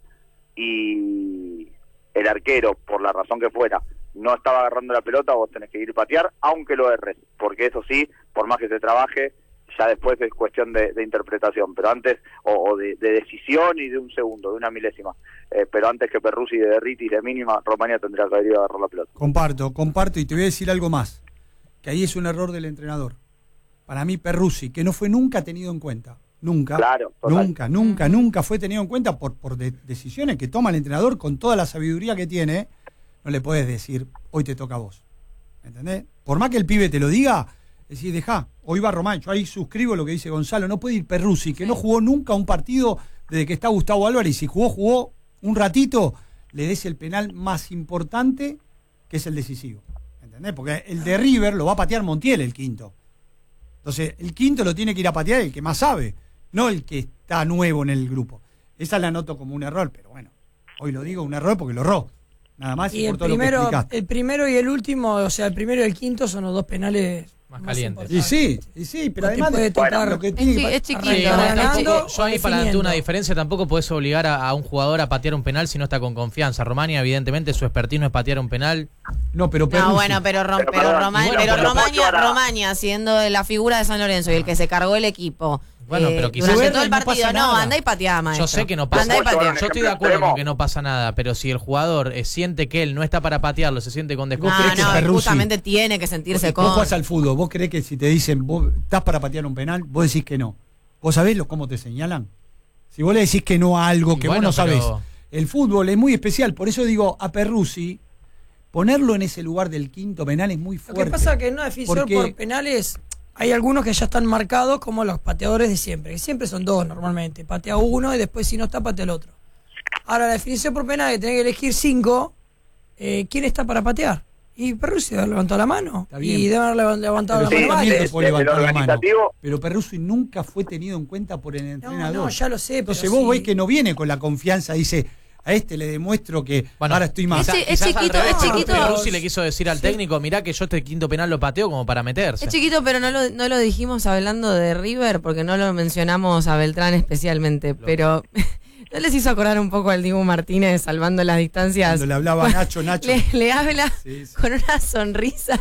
y el arquero, por la razón que fuera, no estaba agarrando la pelota, vos tenés que ir a patear, aunque lo erres, porque eso sí, por más que se trabaje, ya después es cuestión de, de interpretación, pero antes, o, o de, de decisión y de un segundo, de una milésima, eh, pero antes que Perruzzi de Derriti de mínima, Romaña tendría que haber ido a agarrar la pelota. Comparto, comparto, y te voy a decir algo más, que ahí es un error del entrenador. Para mí Perruzzi, que no fue nunca tenido en cuenta, nunca, claro, nunca, nunca, nunca fue tenido en cuenta por, por de, decisiones que toma el entrenador con toda la sabiduría que tiene. No le puedes decir, hoy te toca a vos, ¿entendés? Por más que el pibe te lo diga, decís, dejá, hoy va Román. Yo ahí suscribo lo que dice Gonzalo, no puede ir Perruzzi, que no jugó nunca un partido desde que está Gustavo Álvarez, y si jugó, jugó un ratito, le des el penal más importante, que es el decisivo, ¿entendés? Porque el de River lo va a patear Montiel, el quinto. Entonces, el quinto lo tiene que ir a patear el que más sabe, no el que está nuevo en el grupo. Esa la noto como un error, pero bueno, hoy lo digo un error porque lo erró. Nada más, y, y por el todo primero, lo que explicaste. El primero y el último, o sea, el primero y el quinto son los dos penales más, más calientes. Y sí, y sí, pero no además de tocar, lo que Es, tiene chi- que es chiquito. Sí, ¿no? no, Es ganando chiquito. yo ahí o planteé definiendo. una diferencia, tampoco podés obligar a, a un jugador a patear un penal si no está con confianza. Romaña, evidentemente, su expertise no es patear un penal. No, pero Perruzzi. No, bueno, pero, Rom- Pero pero, perdón, Roma- bueno, pero pero lo puedo Romaña, llevar a- Romaña, siendo la figura de San Lorenzo y el que se cargó el equipo. Bueno, eh, pero quizás- durante todo el No partido, pasa no, nada. anda y pateá, maestro. Yo sé que no pasa Anda y ¿Puedo llevar pateá. un Yo estoy de ejemplo acuerdo con extremo? que no pasa nada, pero si el jugador eh, siente que él no está para patearlo, se siente con ¿Vos No, crees que no, Perruzzi- justamente tiene que sentirse Vos con. jugás al fútbol, vos creés que si te dicen, vos estás para patear un penal, vos decís que no. ¿Vos sabés lo, cómo te señalan? Si vos le decís que no a algo Y que bueno, vos no pero- sabés, el fútbol es muy especial, por eso digo, a Perruzzi, ponerlo en ese lugar del quinto penal es muy Lo fuerte. que pasa es que en una definición Porque- por penales hay algunos que ya están marcados como los pateadores de siempre, que siempre son dos normalmente. Patea uno y después si no está, patea el otro. Ahora, la definición por penal, que tenés que elegir cinco, eh, ¿quién está para patear? Y Perruzzi levantó la mano. Está bien. Y debe haber lev- levantado Pero la yo mano también varios. te puedo Desde levantar lo la mano. organizativo- Pero Perruzzi nunca fue tenido en cuenta por el No, entrenador. no, ya lo sé, pero Entonces vos sí. ves que no viene con la confianza, dice, a este le demuestro que Bueno, ahora estoy más. Ese- quizá- es quizás al chiquito, revés, es chiquito. Perruzzi le quiso decir al técnico, mirá que yo este quinto penal lo pateo como para meterse. Es chiquito, pero no lo, no lo dijimos hablando de River porque no lo mencionamos a Beltrán especialmente, pero ¿no les hizo acordar un poco al Dibu Martínez salvando las distancias? Cuando le hablaba a Nacho, Nacho. Le, le habla Sí, sí. con una sonrisa.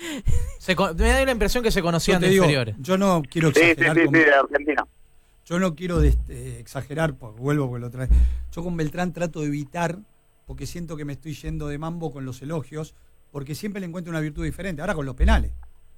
Se con- me da la impresión que se Yo conocían te de digo, inferiores. yo no quiero Sí, sí, exagerar sí, con- sí, de Argentina. yo no quiero de- eh, exagerar, porque vuelvo con lo otra vez. Yo con Beltrán trato de evitar, porque siento que me estoy yendo de mambo con los elogios, porque siempre le encuentro una virtud diferente. Ahora con los penales.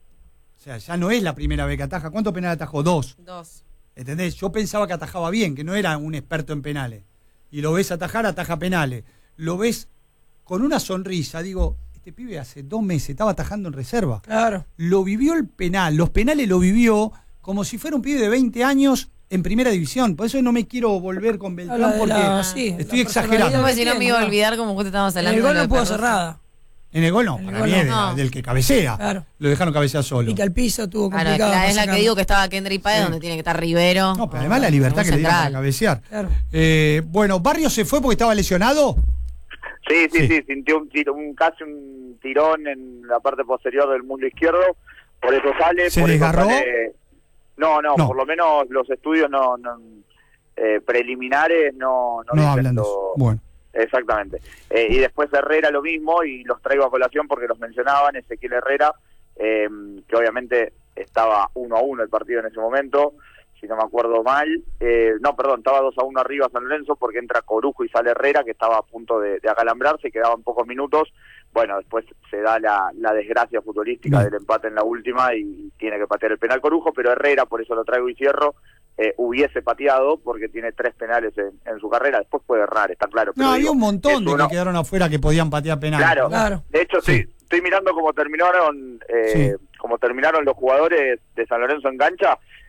O sea, ya no es la primera vez que ataja. ¿Cuántos penales atajó? Dos. Dos. ¿Entendés? Yo pensaba que atajaba bien, que no era un experto en penales. Y lo ves atajar, ataja penales. Lo ves con una sonrisa. Digo, este pibe hace dos meses estaba atajando en reserva. Claro. Lo vivió el penal, los penales lo vivió como si fuera un pibe de veinte años en primera división. Por eso no me quiero volver con Beltrán Habla de porque la- sí, estoy la exagerando. personalidad Porque si no me iba a Claro. olvidar como justo estábamos En hablando. el gol de lo no de pudo Perruzzi. hacer nada. En el gol no, En el para gol mí no. es de- No. del que cabecea. Claro. Lo dejaron cabecear solo. Y que al piso tuvo Claro, complicado. es la, para es la que sacarlo. digo que estaba Kendry Páez, Sí. donde tiene que estar Rivero. No, pero además la libertad Un que le dieron para central. cabecear. Claro. Eh, bueno, ¿Barrio se fue porque estaba lesionado? Sí, sí, Sí. sí, sintió un, tiro, un casi un tirón en la parte posterior del muslo izquierdo, por eso sale. ¿Se por eso desgarró? sale- No, no, No. por lo menos los estudios no, no eh, preliminares no, no, No dicen hablan de lo- eso. Bueno. Exactamente. Eh, y después Herrera lo mismo, y los traigo a colación porque los mencionaban, Ezequiel Herrera, eh, que obviamente estaba uno a uno el partido en ese momento, si no me acuerdo mal. Eh, no, perdón, estaba dos a uno arriba San Lorenzo porque entra Corujo y sale Herrera, que estaba a punto de, de acalambrarse, quedaban pocos minutos. Bueno, después se da la, la desgracia futbolística Bien. del empate en la última y tiene que patear el penal Corujo, pero Herrera, por eso lo traigo y cierro, eh, hubiese pateado porque tiene tres penales en, en su carrera. Después puede errar, está claro. Pero No, había digo, un montón es de uno- que quedaron afuera que podían patear penal. Claro, Claro. de hecho Sí. estoy, estoy mirando cómo terminaron eh, cómo terminaron los jugadores de San Lorenzo en cancha,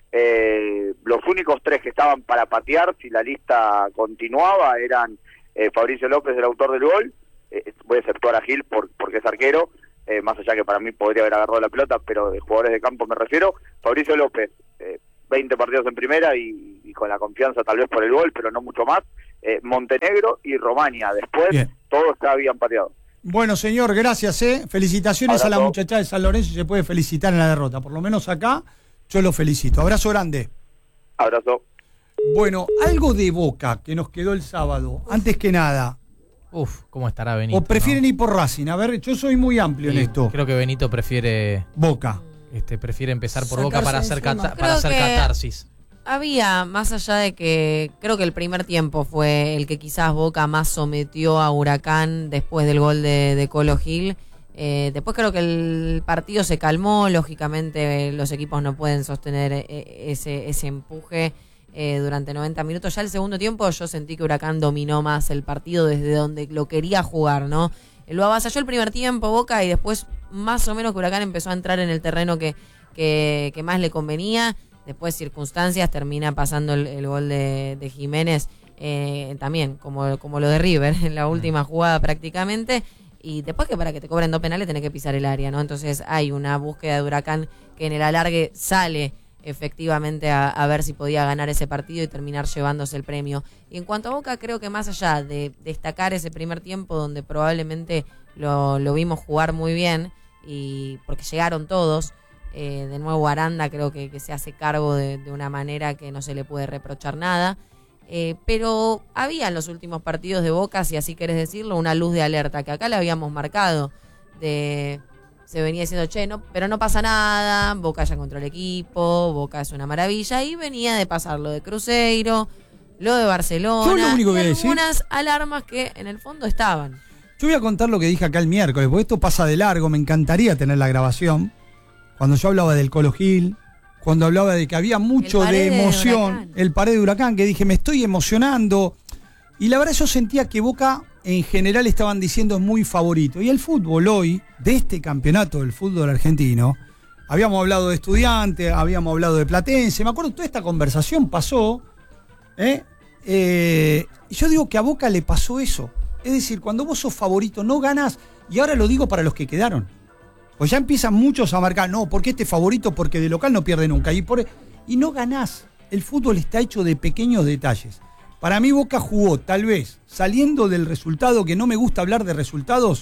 eh, los únicos tres que estaban para patear, si la lista continuaba, eran eh, Fabricio López, el autor del gol, eh, voy a exceptuar a Gil por, porque es arquero, eh, más allá que para mí podría haber agarrado la pelota, pero de jugadores de campo me refiero, Fabricio López, eh, veinte partidos en primera y, y con la confianza tal vez por el gol, pero no mucho más, eh, Montenegro y Romania, después Bien. todos ya habían pateado. Bueno, señor, gracias, ¿eh? Felicitaciones Abrazo. a la muchacha de San Lorenzo y se puede felicitar en la derrota. Por lo menos acá, yo lo felicito. Abrazo grande. Abrazo. Bueno, algo de Boca que nos quedó el sábado. Antes que nada, Uf, ¿cómo estará Benito? ¿o prefieren no? ir por Racing? A ver, yo soy muy amplio Y en esto. Creo que Benito prefiere Boca. este prefiere empezar por Sacarse Boca para de hacer, encima. cata- Creo para hacer que- catarsis. Había, más allá de que creo que el primer tiempo fue el que quizás Boca más sometió a Huracán después del gol de, de Colo Gil. Eh, después creo que el partido se calmó, lógicamente los equipos no pueden sostener eh, ese, ese empuje eh, durante noventa minutos. Ya el segundo tiempo yo sentí que Huracán dominó más el partido desde donde lo quería jugar, ¿no? Lo avasalló el primer tiempo Boca y después más o menos que Huracán empezó a entrar en el terreno que, que, que más le convenía. Después circunstancias termina pasando el, el gol de, de Jiménez eh, también, como, como lo de River, en la última jugada prácticamente. Y después que para que te cobren dos penales tenés que pisar el área, ¿no? Entonces hay una búsqueda de Huracán que en el alargue sale efectivamente a, a ver si podía ganar ese partido y terminar llevándose el premio. Y en cuanto a Boca, creo que más allá de destacar ese primer tiempo donde probablemente lo, lo vimos jugar muy bien, y porque llegaron todos, eh, de nuevo Aranda creo que, que se hace cargo de, de una manera que no se le puede reprochar nada. Eh, pero había en los últimos partidos de Boca, si así querés decirlo, una luz de alerta que acá le habíamos marcado. De, se venía diciendo, che, no, pero no pasa nada, Boca ya encontró el equipo, Boca es una maravilla, y venía de pasar lo de Cruzeiro, lo de Barcelona, Yo lo único que y voy a decir- algunas alarmas que en el fondo estaban. Yo voy a contar lo que dije acá el miércoles, porque esto pasa de largo, me encantaría tener la grabación. Cuando yo hablaba del Colo Gil, cuando hablaba de que había mucho El de Paredes de emoción, Huracán. el Paredes de Huracán, que dije, me estoy emocionando. Y la verdad yo sentía que Boca en general estaban diciendo es muy favorito. Y el fútbol hoy, de este campeonato del fútbol argentino, habíamos hablado de Estudiantes, habíamos hablado de Platense, me acuerdo, toda esta conversación pasó, ¿eh? Eh, y yo digo que a Boca le pasó eso. Es decir, cuando vos sos favorito no ganás, y ahora lo digo para los que quedaron. Pues ya empiezan muchos a marcar, no, porque este favorito, porque de local no pierde nunca. Y, por, y no ganás. El fútbol está hecho de pequeños detalles. Para mí Boca jugó, tal vez, saliendo del resultado, que no me gusta hablar de resultados,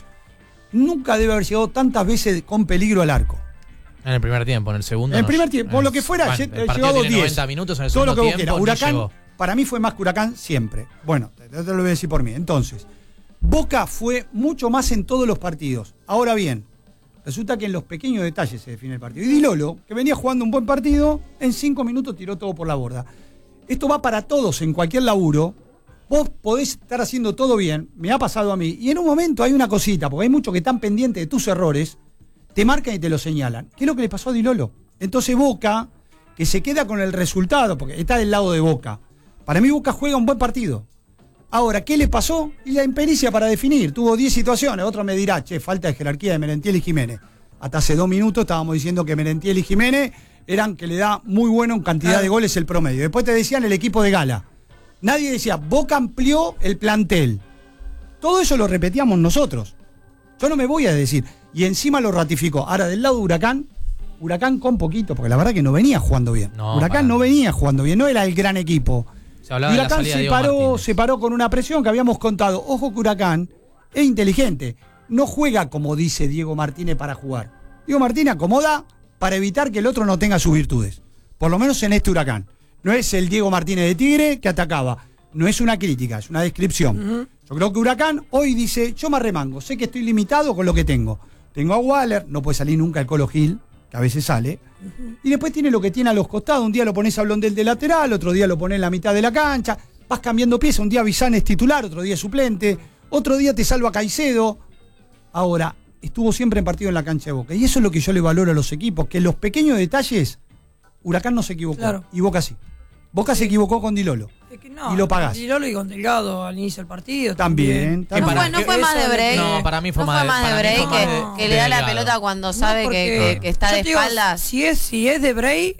nunca debe haber llegado tantas veces con peligro al arco. En el primer tiempo, en el segundo. En el no- primer tiempo, por lo que fuera, bueno, he el partido llegado tiene diez. noventa minutos en el Todo lo segundo que vos tiempo. quieras. ni Huracán, llegó. para mí fue más que Huracán siempre. Bueno, te, te lo voy a decir por mí. Entonces, Boca fue mucho más en todos los partidos. Ahora bien, resulta que en los pequeños detalles se define el partido. Y Di Lolo, que venía jugando un buen partido, en cinco minutos tiró todo por la borda. Esto va para todos en cualquier laburo. Vos podés estar haciendo todo bien, me ha pasado a mí, y en un momento hay una cosita, porque hay muchos que están pendientes de tus errores, te marcan y te lo señalan. ¿Qué es lo que le pasó a Di Lolo? Entonces Boca, que se queda con el resultado, porque está del lado de Boca. Para mí Boca juega un buen partido. Ahora, ¿qué le pasó? Y la impericia para definir. Tuvo diez situaciones. Otro me dirá, che, falta de jerarquía de Merentiel y Jiménez. Hasta hace dos minutos estábamos diciendo que Merentiel y Jiménez eran que le da muy bueno en cantidad Claro. de goles el promedio. Después te decían el equipo de Gala. Nadie decía, Boca amplió el plantel. Todo eso lo repetíamos nosotros. Yo no me voy a decir. Y encima lo ratificó. Ahora, del lado de Huracán, Huracán con poquito, porque la verdad que no venía jugando bien. No, Huracán para no nada. venía jugando bien, no era el gran equipo. Se hablaba de la Huracán salida de se Diego paró, Martínez. se paró con una presión que habíamos contado. Ojo que Huracán es inteligente. No juega como dice Diego Martínez para jugar. Diego Martínez acomoda para evitar que el otro no tenga sus virtudes. Por lo menos en este Huracán. No es el Diego Martínez de Tigre que atacaba. No es una crítica, es una descripción. Ujú. Yo creo que Huracán hoy dice, yo me arremango, sé que estoy limitado con lo que tengo. Tengo a Waller, no puede salir nunca el Colo Gil, que a veces sale. Y después tiene lo que tiene a los costados. Un día lo pones a Blondel de lateral, otro día lo pones en la mitad de la cancha. Vas cambiando piezas. Un día Bizán es titular, otro día es suplente. Otro día te salva Caicedo. Ahora, estuvo siempre en partido en la cancha de Boca. Y eso es lo que yo le valoro a los equipos, que en los pequeños detalles, Huracán no se equivocó. Claro. Y Boca sí. Boca se equivocó con Di Lolo. Es que no, Y lo pagás. con Di Lolo y con Delgado al inicio del partido. También, No también. para- fue, no fue que- más de eso- break. No, para mí fue No más de- más de para mí break fue que, más de- que le da la Delgado. pelota cuando No, sabe porque que, que- que está yo de te digo, espaldas. Si es, si es de Bray,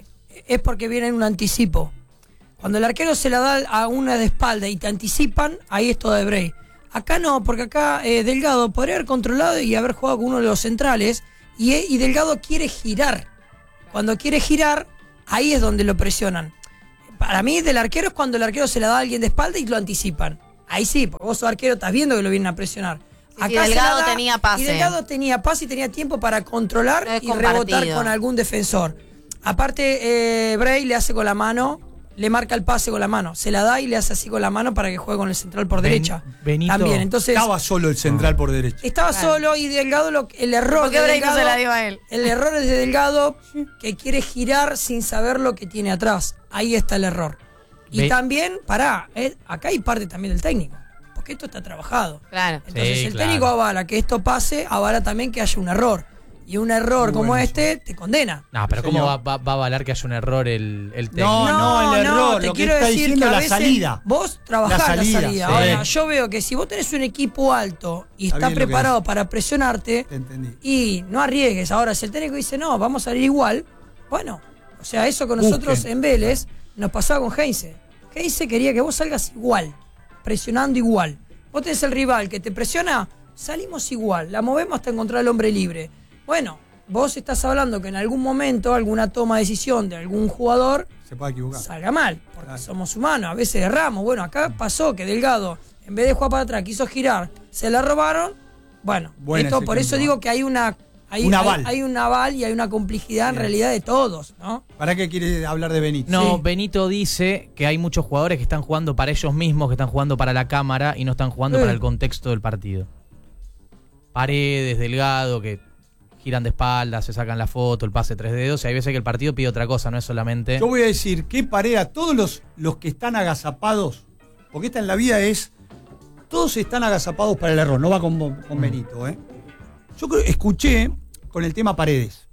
es porque viene en un anticipo. Cuando el arquero se la da a una de espalda y te anticipan, ahí es todo de break. Acá no, porque acá eh, Delgado podría haber controlado y haber jugado con uno de los centrales y, y Delgado quiere girar. Cuando quiere girar, ahí es donde lo presionan. Para mí, del arquero es cuando el arquero se la da a alguien de espalda y lo anticipan. Ahí sí, porque vos sos arquero, estás viendo que lo vienen a presionar. Sí, acá sí, Delgado tenía pase. Y Delgado tenía pase y tenía tiempo para controlar no y rebotar con algún defensor. Aparte, eh, Bray le hace con la mano, le marca el pase con la mano, se la da y le hace así con la mano para que juegue con el central por ben, derecha. Benito. También, entonces estaba solo el central por derecha. Estaba claro. solo y Delgado, lo, el error ¿Por qué de Bray Delgado, no se la dio a él? El error es de Delgado que quiere girar sin saber lo que tiene atrás. Ahí está el error. Y Be también, pará, eh, acá hay parte también del técnico, porque esto está trabajado. Claro. Entonces sí, el claro. técnico avala que esto pase, avala también que haya un error. Y un error Muy como bueno este eso. te condena. No, pero Señor. ¿cómo va, va, va a avalar que haya un error el, el técnico? No, no, el error, te lo que quiero está decir diciendo que a la veces salida. Vos trabajás la La salida. salida, sí. Ahora, yo veo que si vos tenés un equipo alto y Está está bien lo que preparado decís. para presionarte, Te entendí. y no arriesgues. Ahora, si el técnico dice, no, vamos a salir igual, bueno, o sea, eso con nosotros Busquen. en Vélez nos pasaba con Heinze. Heinze quería que vos salgas igual, presionando igual. Vos tenés el rival que te presiona, salimos igual, la movemos hasta encontrar al hombre libre. Bueno, vos estás hablando que en algún momento alguna toma de decisión de algún jugador Se puede equivocar. salga mal, porque Claro. somos humanos, a veces erramos. Bueno, acá pasó que Delgado, en vez de jugar para atrás, quiso girar, se la robaron. Bueno, Bueno, esto ese por eso ejemplo. digo que hay una hay, Un hay- aval. hay un aval y hay una complicidad en Bien. realidad de todos, ¿no? ¿Para qué quiere hablar de Benítez? No, Sí. Benito dice que hay muchos jugadores que están jugando para ellos mismos, que están jugando para la cámara y no están jugando Sí. para el contexto del partido. Paredes, Delgado, que giran de espaldas, se sacan la foto, el pase tres dedos, y hay veces que el partido pide otra cosa, no es solamente... Yo voy a decir que Paredes, a todos los, los que están agazapados, porque esta en la vida es, todos están agazapados para el error, no va con, con Benito, ¿eh? Yo creo, escuché con el tema Paredes.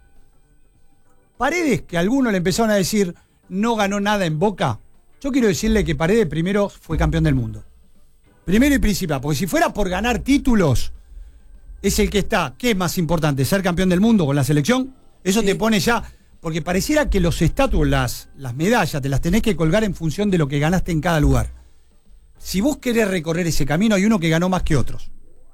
Paredes, que algunos le empezaron a decir, no ganó nada en Boca. Yo quiero decirle que Paredes primero fue campeón del mundo. Primero y principal, porque si fuera por ganar títulos, es el que está. ¿Qué es más importante? ¿Ser campeón del mundo con la selección? Eso Sí. te pone ya. Porque pareciera que los estatutos, las, las medallas, te las tenés que colgar en función de lo que ganaste en cada lugar. Si vos querés recorrer ese camino, hay uno que ganó más que otros.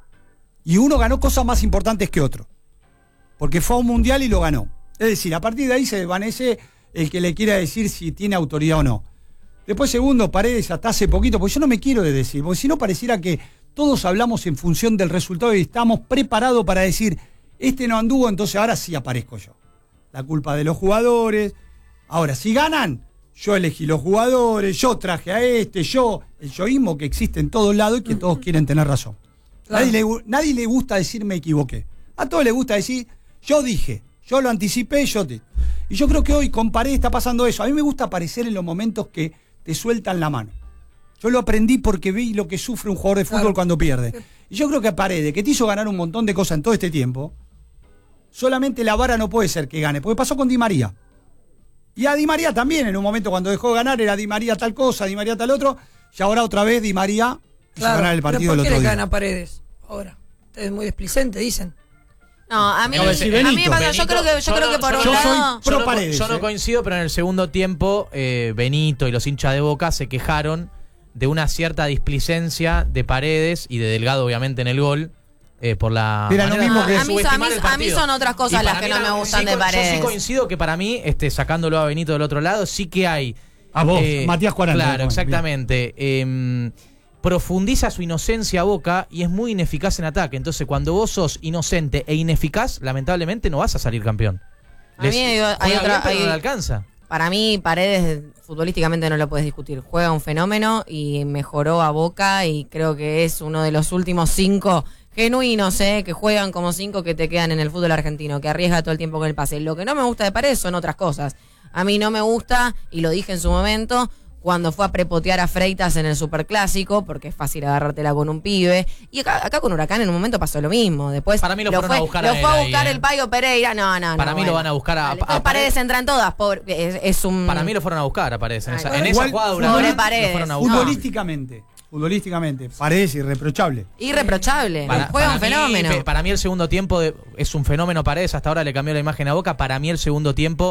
Y uno ganó cosas más importantes que otro. Porque fue a un mundial y lo ganó. Es decir, a partir de ahí se desvanece el que le quiera decir si tiene autoridad o no. Después, segundo, Paredes hasta hace poquito, porque yo no me quiero de decir, porque si no pareciera que todos hablamos en función del resultado y estamos preparados para decir, este no anduvo, entonces ahora sí aparezco yo. La culpa de los jugadores. Ahora, si ganan, yo elegí los jugadores, yo traje a este, yo, el yoísmo que existe en todos lados y que todos quieren tener razón. Claro. Nadie, le, nadie le gusta decir me equivoqué. A todos les gusta decir, yo dije, yo lo anticipé, yo te... Y yo creo que hoy con Paredes está pasando eso. A mí me gusta aparecer en los momentos que te sueltan la mano. Yo lo aprendí porque vi lo que sufre un jugador de fútbol Claro. cuando pierde. Y yo creo que a Paredes, que te hizo ganar un montón de cosas en todo este tiempo, solamente la vara no puede ser que gane, porque pasó con Di María. Y a Di María también, en un momento cuando dejó de ganar, era Di María tal cosa, Di María tal otro, y ahora otra vez Di María hizo Claro. ganar el partido ¿Pero del por qué otro le día. caen a Paredes ahora? Ustedes muy displicentes, dicen. No, a mí, No, a decir mí me Benito. pasa, yo creo que, yo Yo creo no- que por yo un no lado... soy Yo pro no, Paredes, yo no eh. coincido, pero en el segundo tiempo eh, Benito y los hinchas de Boca se quejaron de una cierta displicencia de Paredes y de Delgado, obviamente, en el gol. Eh, por la Era lo manera mismo de que- A mí- subestimar a mí- el a mí partido. son otras cosas Y las para que mí no me era- gustan sí, de co- Yo Paredes. sí coincido que para mí, este, sacándolo a Benito del otro lado, sí que hay... A vos, Matías Cuaranta. Claro, Bueno, exactamente. Eh, profundiza su inocencia a Boca y es muy ineficaz en ataque. Entonces, cuando vos sos inocente e ineficaz, lamentablemente no vas a salir campeón. A mí hay- hay juega otra- bien, pero hay- no le alcanza. Para mí, Paredes futbolísticamente no lo puedes discutir. Juega un fenómeno y mejoró a Boca y creo que es uno de los últimos cinco genuinos, ¿eh? Que juegan como cinco que te quedan en el fútbol argentino, que arriesga todo el tiempo con el pase. Lo que no me gusta de Paredes son otras cosas. A mí no me gusta, y lo dije en su momento, cuando fue a prepotear a Freitas en el Superclásico, porque es fácil agarrártela con un pibe. Y acá, acá con Huracán en un momento pasó lo mismo. Después Para mí lo fueron fue, a buscar lo a fue él a ahí, buscar ¿eh? el Payo Pereira. No, no, no. Para mí lo bueno. van a buscar a- Dale, a después Paredes. Paredes entra en todas. Pobre, es, es un... Para mí lo fueron a buscar a Paredes. En Ay, esa, bueno. en esa Igual, jugada Pobre Huracán, Paredes. lo fueron a buscar. Futbolísticamente, futbolísticamente, Paredes irreprochable. Irreprochable. Para, Juega un para mí, fenómeno. pe- para mí el segundo tiempo de- es un fenómeno Paredes. Hasta ahora le cambió la imagen a Boca. Para mí el segundo tiempo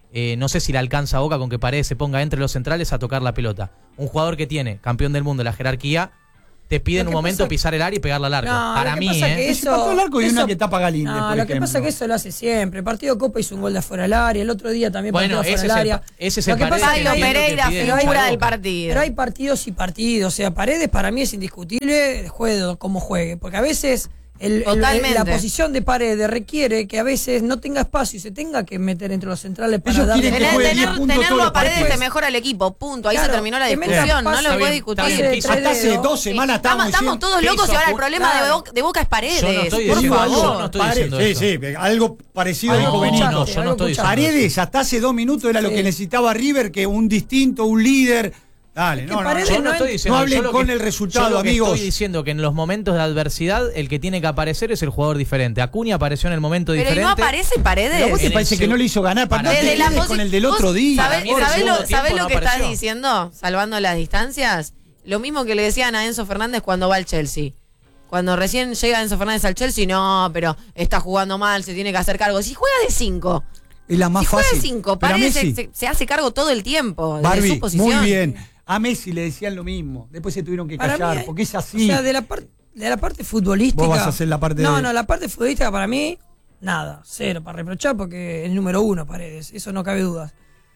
eh, no sé si le alcanza a Boca con que Paredes se ponga entre los centrales a tocar la pelota. Un jugador que tiene, campeón del mundo, la jerarquía, te pide en un momento pasa... pisar el área y pegarla al arco. No, Para lo que mí, pasa ¿eh? que Eso, pasó el arco y eso, una que tapa Galíndez, no, por lo que ejemplo. pasa es que eso lo hace siempre. El partido de Copa hizo un gol de afuera del área, el otro día también Bueno, partido ese afuera del es el- área. ese es Lo el que Paredes pasa que es que Pablo entiendo hay- Pereira, que pide pero hay- figura del Boca. partido. Pero hay partidos y partidos. O sea, Paredes para mí es indiscutible, juegue como juegue. Porque a veces el, el- Totalmente. la posición de Paredes requiere que a veces no tenga espacio y se tenga que meter entre los centrales para Ellos darle... quieren que Tener- juegue tener- diez puntos tenerlo todos los a Paredes partidos. te mejora el equipo, punto. Ahí Claro, se terminó la que metas discusión, no pase- lo puedes Está discutir. bien, Pase de piso- tres Hasta hace dedos. dos semanas Estamos, estábamos estamos diciendo- todos locos y ahora el Piso, problema de claro. Boca, de Boca es Paredes. Yo no estoy por diciendo- favor. yo no estoy Pare- diciendo sí, eso. sí, algo parecido Algo dijo escuchaste, Benito. yo no algo estoy escuchaste. Paredes hasta hace dos minutos era lo Sí. que necesitaba River, que un distinto, un líder. Dale, Es que no, no, no, Paredes no, Yo no no estoy es- diciendo no hablen yo lo con que- el resultado, yo lo que amigos. Estoy diciendo que en los momentos de adversidad el que tiene que aparecer es el jugador diferente. Acuña apareció en el momento Pero ¿y diferente. no aparece Paredes? Pero a vos te En el parece que seg- no le hizo ganar para Para no mí- te Desde la quedes posi- con el del vos otro día. ¿Sabés, Para mí en el sabés segundo lo, sabés tiempo lo no que estás apareció. diciendo? Salvando las distancias. Lo mismo que le decían a Enzo Fernández cuando va al Chelsea. Cuando recién llega Enzo Fernández al Chelsea, no, pero está jugando mal, se tiene que hacer cargo. Si juega de cinco, Es la más si juega fácil. de cinco, Pero a Paredes se, Messi, se- se hace cargo todo el tiempo de Barbie, su posición. muy bien. A Messi le decían lo mismo. Después se tuvieron que Para callar, mí, porque es así. O sea, de la, par- de la parte futbolística... Vos vas a hacer la parte No, de- no, la parte futbolística para mí, nada, cero para reprochar porque es el número uno Paredes, eso no cabe dudas.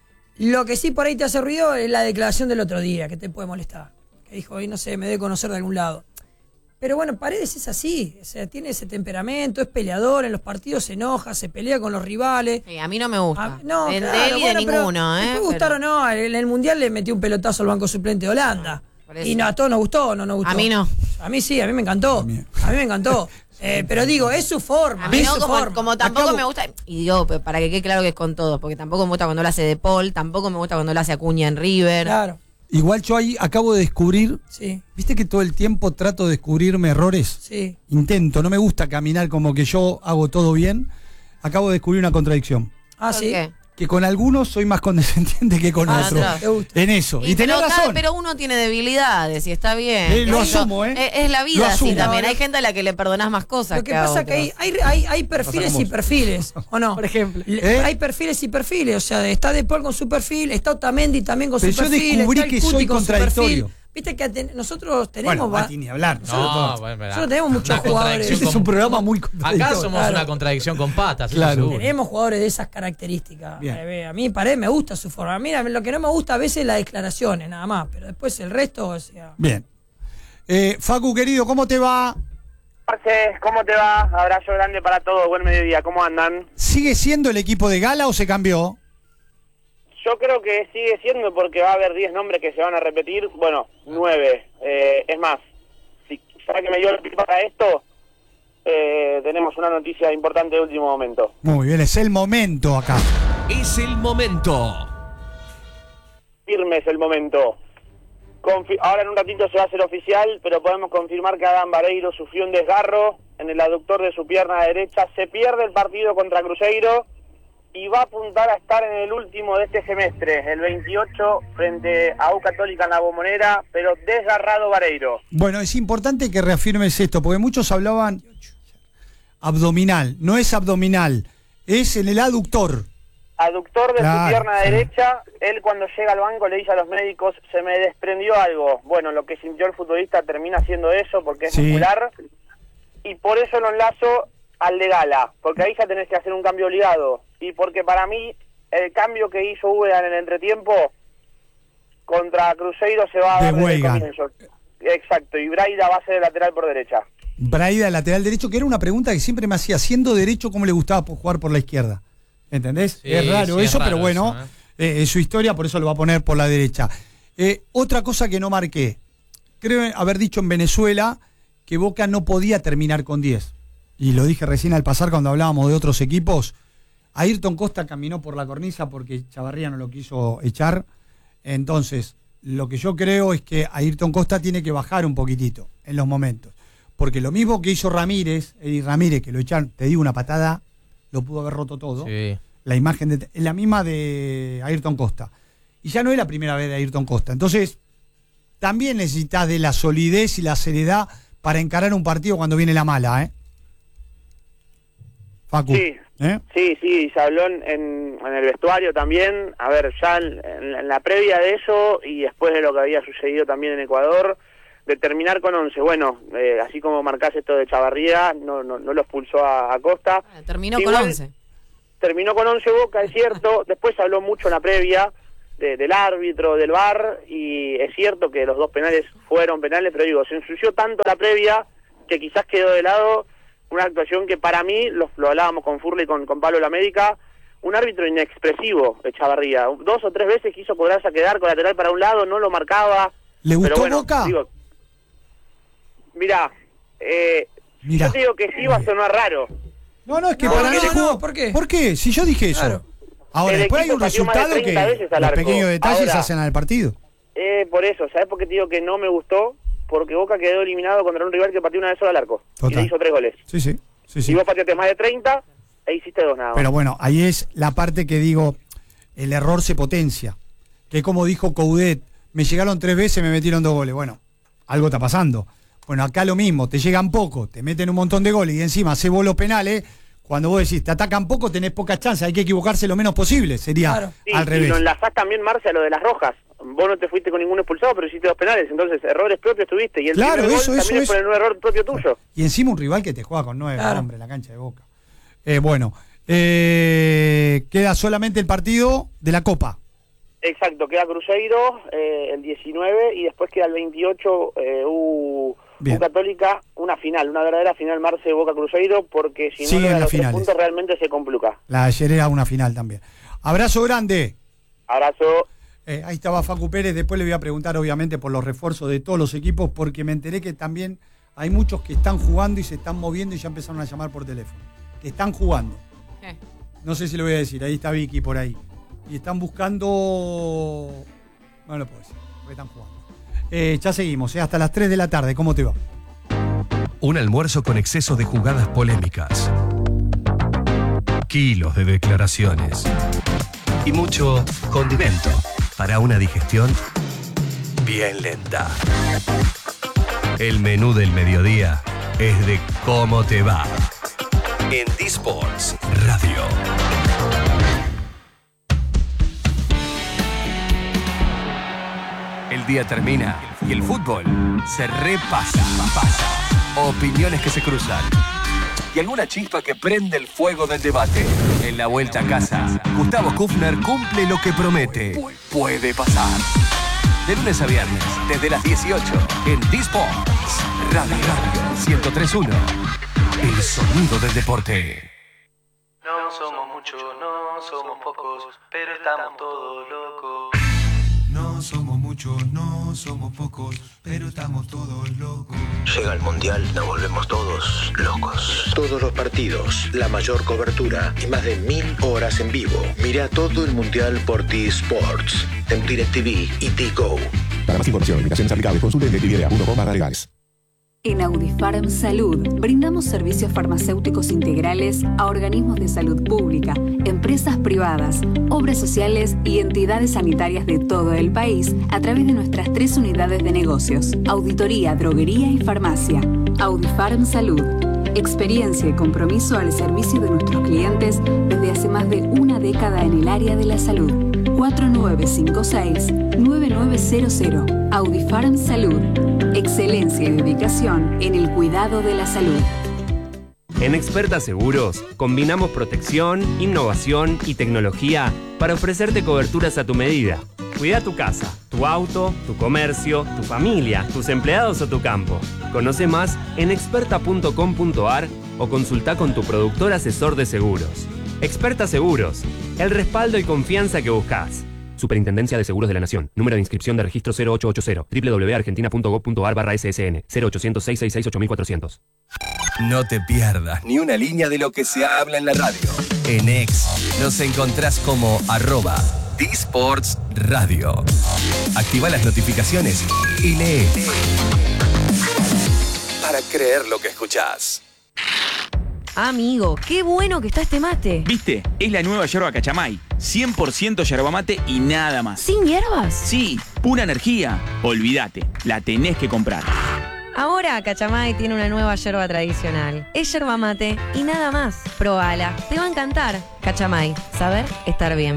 Lo que sí por ahí te hace ruido es la declaración del otro día, que te puede molestar. Que dijo, "Ay, no sé, me debe conocer de algún lado". Pero bueno, Paredes es así, o sea, tiene ese temperamento, es peleador, en los partidos se enoja, se pelea con los rivales. Sí, a mí no me gusta. Ah, no, de, de claro, él y bueno, de pero ninguno, te ¿eh? puede gustar Pero o no, en el Mundial le metió un pelotazo al banco suplente de Holanda. Por eso. Y no, a todos nos gustó o no nos gustó. A mí no. A mí sí, a mí me encantó. A mí. A mí me encantó. Eh, pero digo, es su forma. A mí es no, su como, forma. como tampoco Acabo- me gusta, y digo, pe- para que quede claro que es con todos, porque tampoco me gusta cuando lo hace De Paul, tampoco me gusta cuando lo hace Acuña en River. Claro, Igual yo ahí acabo de descubrir, sí, viste que todo el tiempo trato de descubrirme errores. sí. Intento, no me gusta caminar como que yo hago todo bien. Acabo de descubrir una contradicción. Ah, ¿Por sí. qué? Que con algunos soy más condescendiente que con Ah, otros. otros. Te gusta. En eso. Y, Y tenés pero, razón. pero uno tiene debilidades y está bien. Eh, lo qué sé yo. asumo, ¿eh? Es, es la Lo vida así asumo. también. No, Hay no. gente a la que le perdonás más cosas. Lo que a pasa es que otros. hay, hay, hay, hay perfiles como y vos. perfiles, ¿o no? Por ejemplo. Le- ¿Eh? Hay perfiles y perfiles, o sea, está De Paul con su perfil, está Otamendi también con Pero su yo perfil, descubrí está el que Cuti soy con su contradictorio. perfil. Viste que ten- nosotros tenemos... Bueno, va- Mati, ni hablar. No, bueno, Nosotros tenemos muchos una jugadores. contradicción Ese es con- un programa muy Acá contradictorio. somos Claro. una contradicción con patas, eso Claro. seguro. Tenemos jugadores de esas características. Bien. Eh, A mí Paredes me gusta su forma. Mira, lo que no me gusta a veces es las declaraciones, nada más. Pero después el resto, o sea... Bien. Eh, Facu, querido, ¿cómo te va? Marce, ¿cómo te va? Abrazo grande para todos, buen mediodía, ¿cómo andan? ¿Sigue siendo el equipo de gala o se cambió? Yo creo que sigue siendo porque va a haber diez nombres que se van a repetir, bueno, nueve. Eh, es más, si para que me dio el pie para esto, eh, tenemos una noticia importante de último momento. Muy bien, es el momento acá. Es el momento. Firme es el momento. Confi- Ahora en un ratito se va a hacer oficial, pero podemos confirmar que Adán Vareiro sufrió un desgarro en el aductor de su pierna derecha, se pierde el partido contra Cruzeiro y va a apuntar a estar en el último de este semestre, el veintiocho, frente a U Católica en la Bombonera, pero desgarrado Vareiro. Bueno, es importante que reafirmes esto, porque muchos hablaban abdominal. No es abdominal, es en el aductor. Aductor de Claro, su pierna sí. derecha, él cuando llega al banco le dice a los médicos, se me desprendió algo. Bueno, lo que sintió el futbolista termina siendo eso, porque es Sí. muscular, y por eso lo enlazo al de Gala, porque ahí ya tenés que hacer un cambio obligado, y porque para mí el cambio que hizo Úbeda en el entretiempo contra Cruzeiro se va a De dar desde el Weigan. comienzo. Exacto, y Braida va a ser el lateral por derecha. Braida, lateral derecho, que era una pregunta que siempre me hacía, siendo derecho, ¿cómo le gustaba por jugar por la izquierda? ¿Entendés? Sí, es raro sí, es eso, raro pero bueno, eso, eh, es su historia, por eso lo va a poner por la derecha. Eh, otra cosa que no marqué, creo haber dicho en Venezuela que Boca no podía terminar con diez. Y lo dije recién al pasar cuando hablábamos de otros equipos. Ayrton Costa caminó por la cornisa porque Chavarría no lo quiso echar. Entonces, lo que yo creo es que Ayrton Costa tiene que bajar un poquitito en los momentos. Porque lo mismo que hizo Ramírez, Eddie Ramírez, que lo echaron, te digo una patada, lo pudo haber roto todo. Sí. La imagen de, es la misma de Ayrton Costa. Y ya no es la primera vez de Ayrton Costa. Entonces, también necesitas de la solidez y la seriedad para encarar un partido cuando viene la mala, ¿eh? Facu. Sí, ¿Eh? sí, sí, se habló en, en, en el vestuario también. A ver, ya en, en, en la previa de eso y después de lo que había sucedido también en Ecuador, de terminar con once. Bueno, eh, así como marcás esto de Chavarría, no no, no lo expulsó a, a Costa. Bueno, terminó Igual, con once. Terminó con once Boca, es cierto. Después se habló mucho en la previa de, del árbitro, del V A R, y es cierto que los dos penales fueron penales, pero digo, se ensució tanto la previa que quizás quedó de lado una actuación que para mí, lo, lo hablábamos con Furley y con, con Pablo Lamérica, un árbitro inexpresivo, Echavarría. Dos o tres veces quiso cobrarse a quedar con lateral para un lado, no lo marcaba. ¿Le gustó pero bueno, Boca? Digo, mirá, eh, Mirá. yo te digo que sí va a sonar raro. No, no, es que No, para no, mí no, jugó- ¿por qué? ¿Por qué? Si yo dije eso. Claro. Ahora, El después hay equipo un pateó más de resultado que treinta veces al los arco. pequeños detalles Ahora- hacen al partido. Eh, por eso, ¿sabes por qué te digo que no me gustó? Porque Boca quedó eliminado contra un rival que pateó una vez sola al arco. Y Total. le hizo tres goles. Sí, sí. sí, sí. Y vos pateaste más de treinta e hiciste dos nada más. Pero bueno, ahí es la parte que digo, el error se potencia. Que como dijo Coudet, me llegaron tres veces, me metieron dos goles. Bueno, algo está pasando. Bueno, acá lo mismo, te llegan poco, te meten un montón de goles y encima hace vos los penales. Cuando vos decís, te atacan poco, tenés pocas chances, hay que equivocarse lo menos posible. Sería Claro. Sí, al y revés. lo enlazás también, Marce, a lo de las rojas. Vos no te fuiste con ningún expulsado, pero hiciste dos penales. Entonces, errores propios tuviste. Y el Claro, primer eso, gol eso, también eso. es por el error propio tuyo. Y encima un rival que te juega con nueve Claro. hombres en la cancha de Boca. Eh, bueno, eh, queda solamente el partido de la Copa. Exacto, queda Cruzeiro eh, el diecinueve y después queda el veintiocho eh, U, Bien. U Católica, una final, una verdadera final Marce Boca Cruzeiro, porque si no Siguen le da las los tres finales. puntos realmente se complica. La de ayer era una final también. Abrazo grande. Abrazo. Eh, ahí estaba Facu Pérez, después le voy a preguntar obviamente por los refuerzos de todos los equipos, porque me enteré que también hay muchos que están jugando y se están moviendo y ya empezaron a llamar por teléfono. Que están jugando. Eh. No sé si lo voy a decir, ahí está Vicky por ahí. Y están buscando... No lo puedo decir, porque están jugando. Eh, ya seguimos, eh, hasta las tres de la tarde, ¿cómo te va? Un almuerzo con exceso de jugadas polémicas. Kilos de declaraciones. Y mucho condimento para una digestión bien lenta. El menú del mediodía es de cómo te va. En D-Sports Radio. El día termina y el fútbol se repasa. Pasa. Opiniones que se cruzan. Y alguna chispa que prende el fuego del debate. En la vuelta a casa, Gustavo Kufner cumple lo que promete. Puede pasar. De lunes a viernes, desde las dieciocho, en D-Sports Radio Radio ciento tres punto uno. El sonido del deporte. No somos muchos, no somos pocos, pero estamos todos locos. No somos muchos, no somos pocos, pero estamos todos locos. Llega el Mundial, nos volvemos todos locos. Todos los partidos, la mayor cobertura y más de mil horas en vivo. Mira todo el Mundial por D-Sports, en DirecTV y D-Go. Para más información, invitaciones aplicables, consulte en directv punto com barra legales. En Audifarm Salud brindamos servicios farmacéuticos integrales a organismos de salud pública, empresas privadas, obras sociales y entidades sanitarias de todo el país a través de nuestras tres unidades de negocios: auditoría, droguería y farmacia. Audifarm Salud. Experiencia y compromiso al servicio de nuestros clientes desde hace más de una década en el área de la salud. cuatro nueve cinco seis, nueve nueve cero cero. Audifarm Salud. Excelencia y dedicación en el cuidado de la salud. En Experta Seguros, combinamos protección, innovación y tecnología para ofrecerte coberturas a tu medida. Cuida tu casa, tu auto, tu comercio, tu familia, tus empleados o tu campo. Conoce más en experta punto com punto ar o consulta con tu productor asesor de seguros. Experta Seguros, el respaldo y confianza que buscas. Superintendencia de Seguros de la Nación. Número de inscripción de registro cero ocho ocho cero. doble u doble u doble u punto argentina punto gob punto ar barra ese ese ene. cero ochocientos, seiscientos sesenta y seis, ocho mil cuatrocientos. No te pierdas ni una línea de lo que se habla en la radio. En X nos encontrás como arroba D-Sports Radio. Activa las notificaciones y lee. Para creer lo que escuchás. Amigo, qué bueno que está este mate. ¿Viste? Es la nueva yerba Cachamay. cien por ciento yerba mate y nada más. ¿Sin hierbas? Sí, pura energía. Olvídate, la tenés que comprar. Ahora Cachamay tiene una nueva yerba tradicional. Es yerba mate y nada más. Probala, te va a encantar. Cachamay, saber estar bien.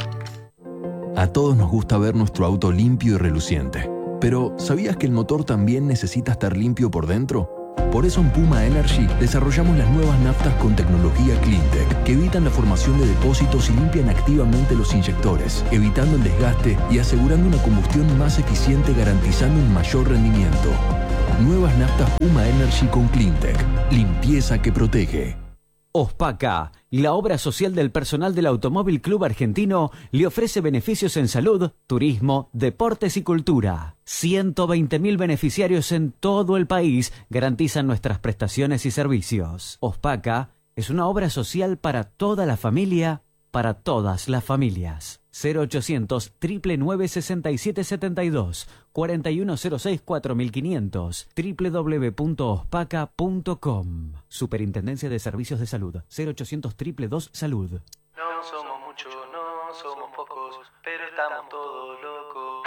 A todos nos gusta ver nuestro auto limpio y reluciente. Pero, ¿sabías que el motor también necesita estar limpio por dentro? Por eso en Puma Energy desarrollamos las nuevas naftas con tecnología CleanTech que evitan la formación de depósitos y limpian activamente los inyectores, evitando el desgaste y asegurando una combustión más eficiente, garantizando un mayor rendimiento. Nuevas naftas Puma Energy con CleanTech. Limpieza que protege. OSPACA, la obra social del personal del Automóvil Club Argentino, le ofrece beneficios en salud, turismo, deportes y cultura. ciento veinte mil beneficiarios en todo el país garantizan nuestras prestaciones y servicios. OSPACA es una obra social para toda la familia, para todas las familias. cero ochocientos, nueve nueve sesenta y siete setenta y dos, cuarenta y uno cero seis cuatro mil quinientos, doble u doble u doble u punto ospaca punto com. Superintendencia de Servicios de Salud. cero ochocientos, dos dos dos, salud. No somos muchos, no somos pocos, pero estamos todos locos.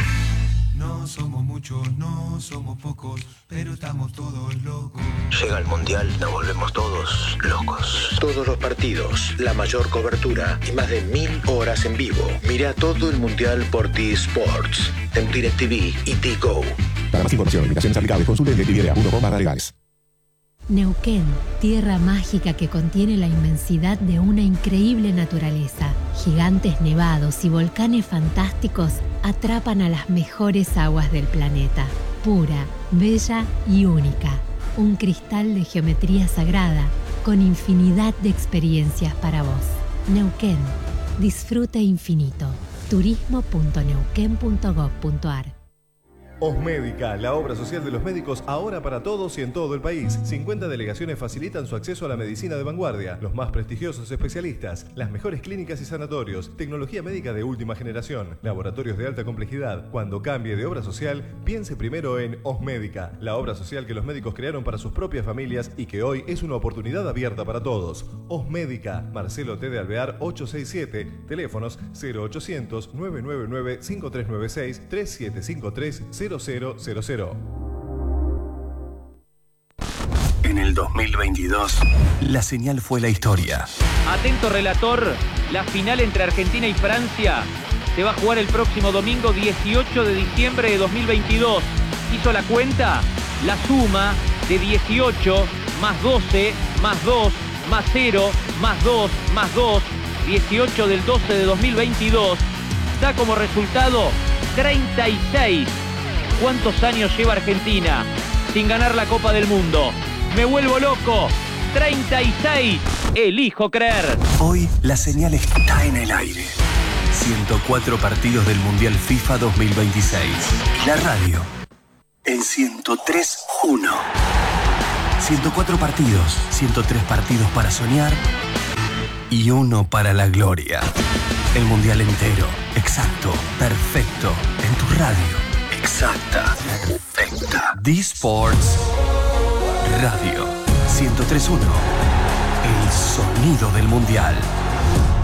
No somos muchos, no somos pocos, pero estamos todos locos. Llega el Mundial, nos volvemos todos locos. Todos los partidos, la mayor cobertura y más de mil horas en vivo. Mira todo el Mundial por T-Sports, en DirecTV y T-Go. Para más información y limitaciones aplicables, consulte directv punto com barra legales. Neuquén, tierra mágica que contiene la inmensidad de una increíble naturaleza. Gigantes nevados y volcanes fantásticos atrapan a las mejores aguas del planeta. Pura, bella y única. Un cristal de geometría sagrada con infinidad de experiencias para vos. Neuquén, disfrute infinito. turismo punto neuquén punto gob punto ar. Osmédica, la obra social de los médicos ahora para todos y en todo el país. cincuenta delegaciones facilitan su acceso a la medicina de vanguardia, los más prestigiosos especialistas, las mejores clínicas y sanatorios, tecnología médica de última generación, laboratorios de alta complejidad. Cuando cambie de obra social, piense primero en Osmédica, la obra social que los médicos crearon para sus propias familias y que hoy es una oportunidad abierta para todos. Osmédica, Marcelo T. de Alvear ochocientos sesenta y siete, teléfonos cero ochocientos, nueve nueve nueve, cinco tres nueve seis, tres siete cinco tres, cero cero cero cero. En el dos mil veintidós, la señal fue la historia. Atento relator, la final entre Argentina y Francia se va a jugar el próximo domingo dieciocho de diciembre de dos mil veintidós. ¿Hizo la cuenta? La suma de dieciocho más doce más dos más cero más dos más dos, dieciocho del doce de dos mil veintidós, da como resultado treinta y seis. ¿Cuántos años lleva Argentina sin ganar la Copa del Mundo? ¡Me vuelvo loco! ¡treinta y seis! ¡Elijo creer! Hoy la señal está en el aire. ciento cuatro partidos del Mundial FIFA dos mil veintiséis. Y la radio en ciento tres punto uno. ciento cuatro partidos, ciento tres partidos para soñar y uno para la gloria. El Mundial entero, exacto, perfecto, en tu radio. Exacta, perfecta. D-Sports Radio ciento tres punto uno. El sonido del Mundial.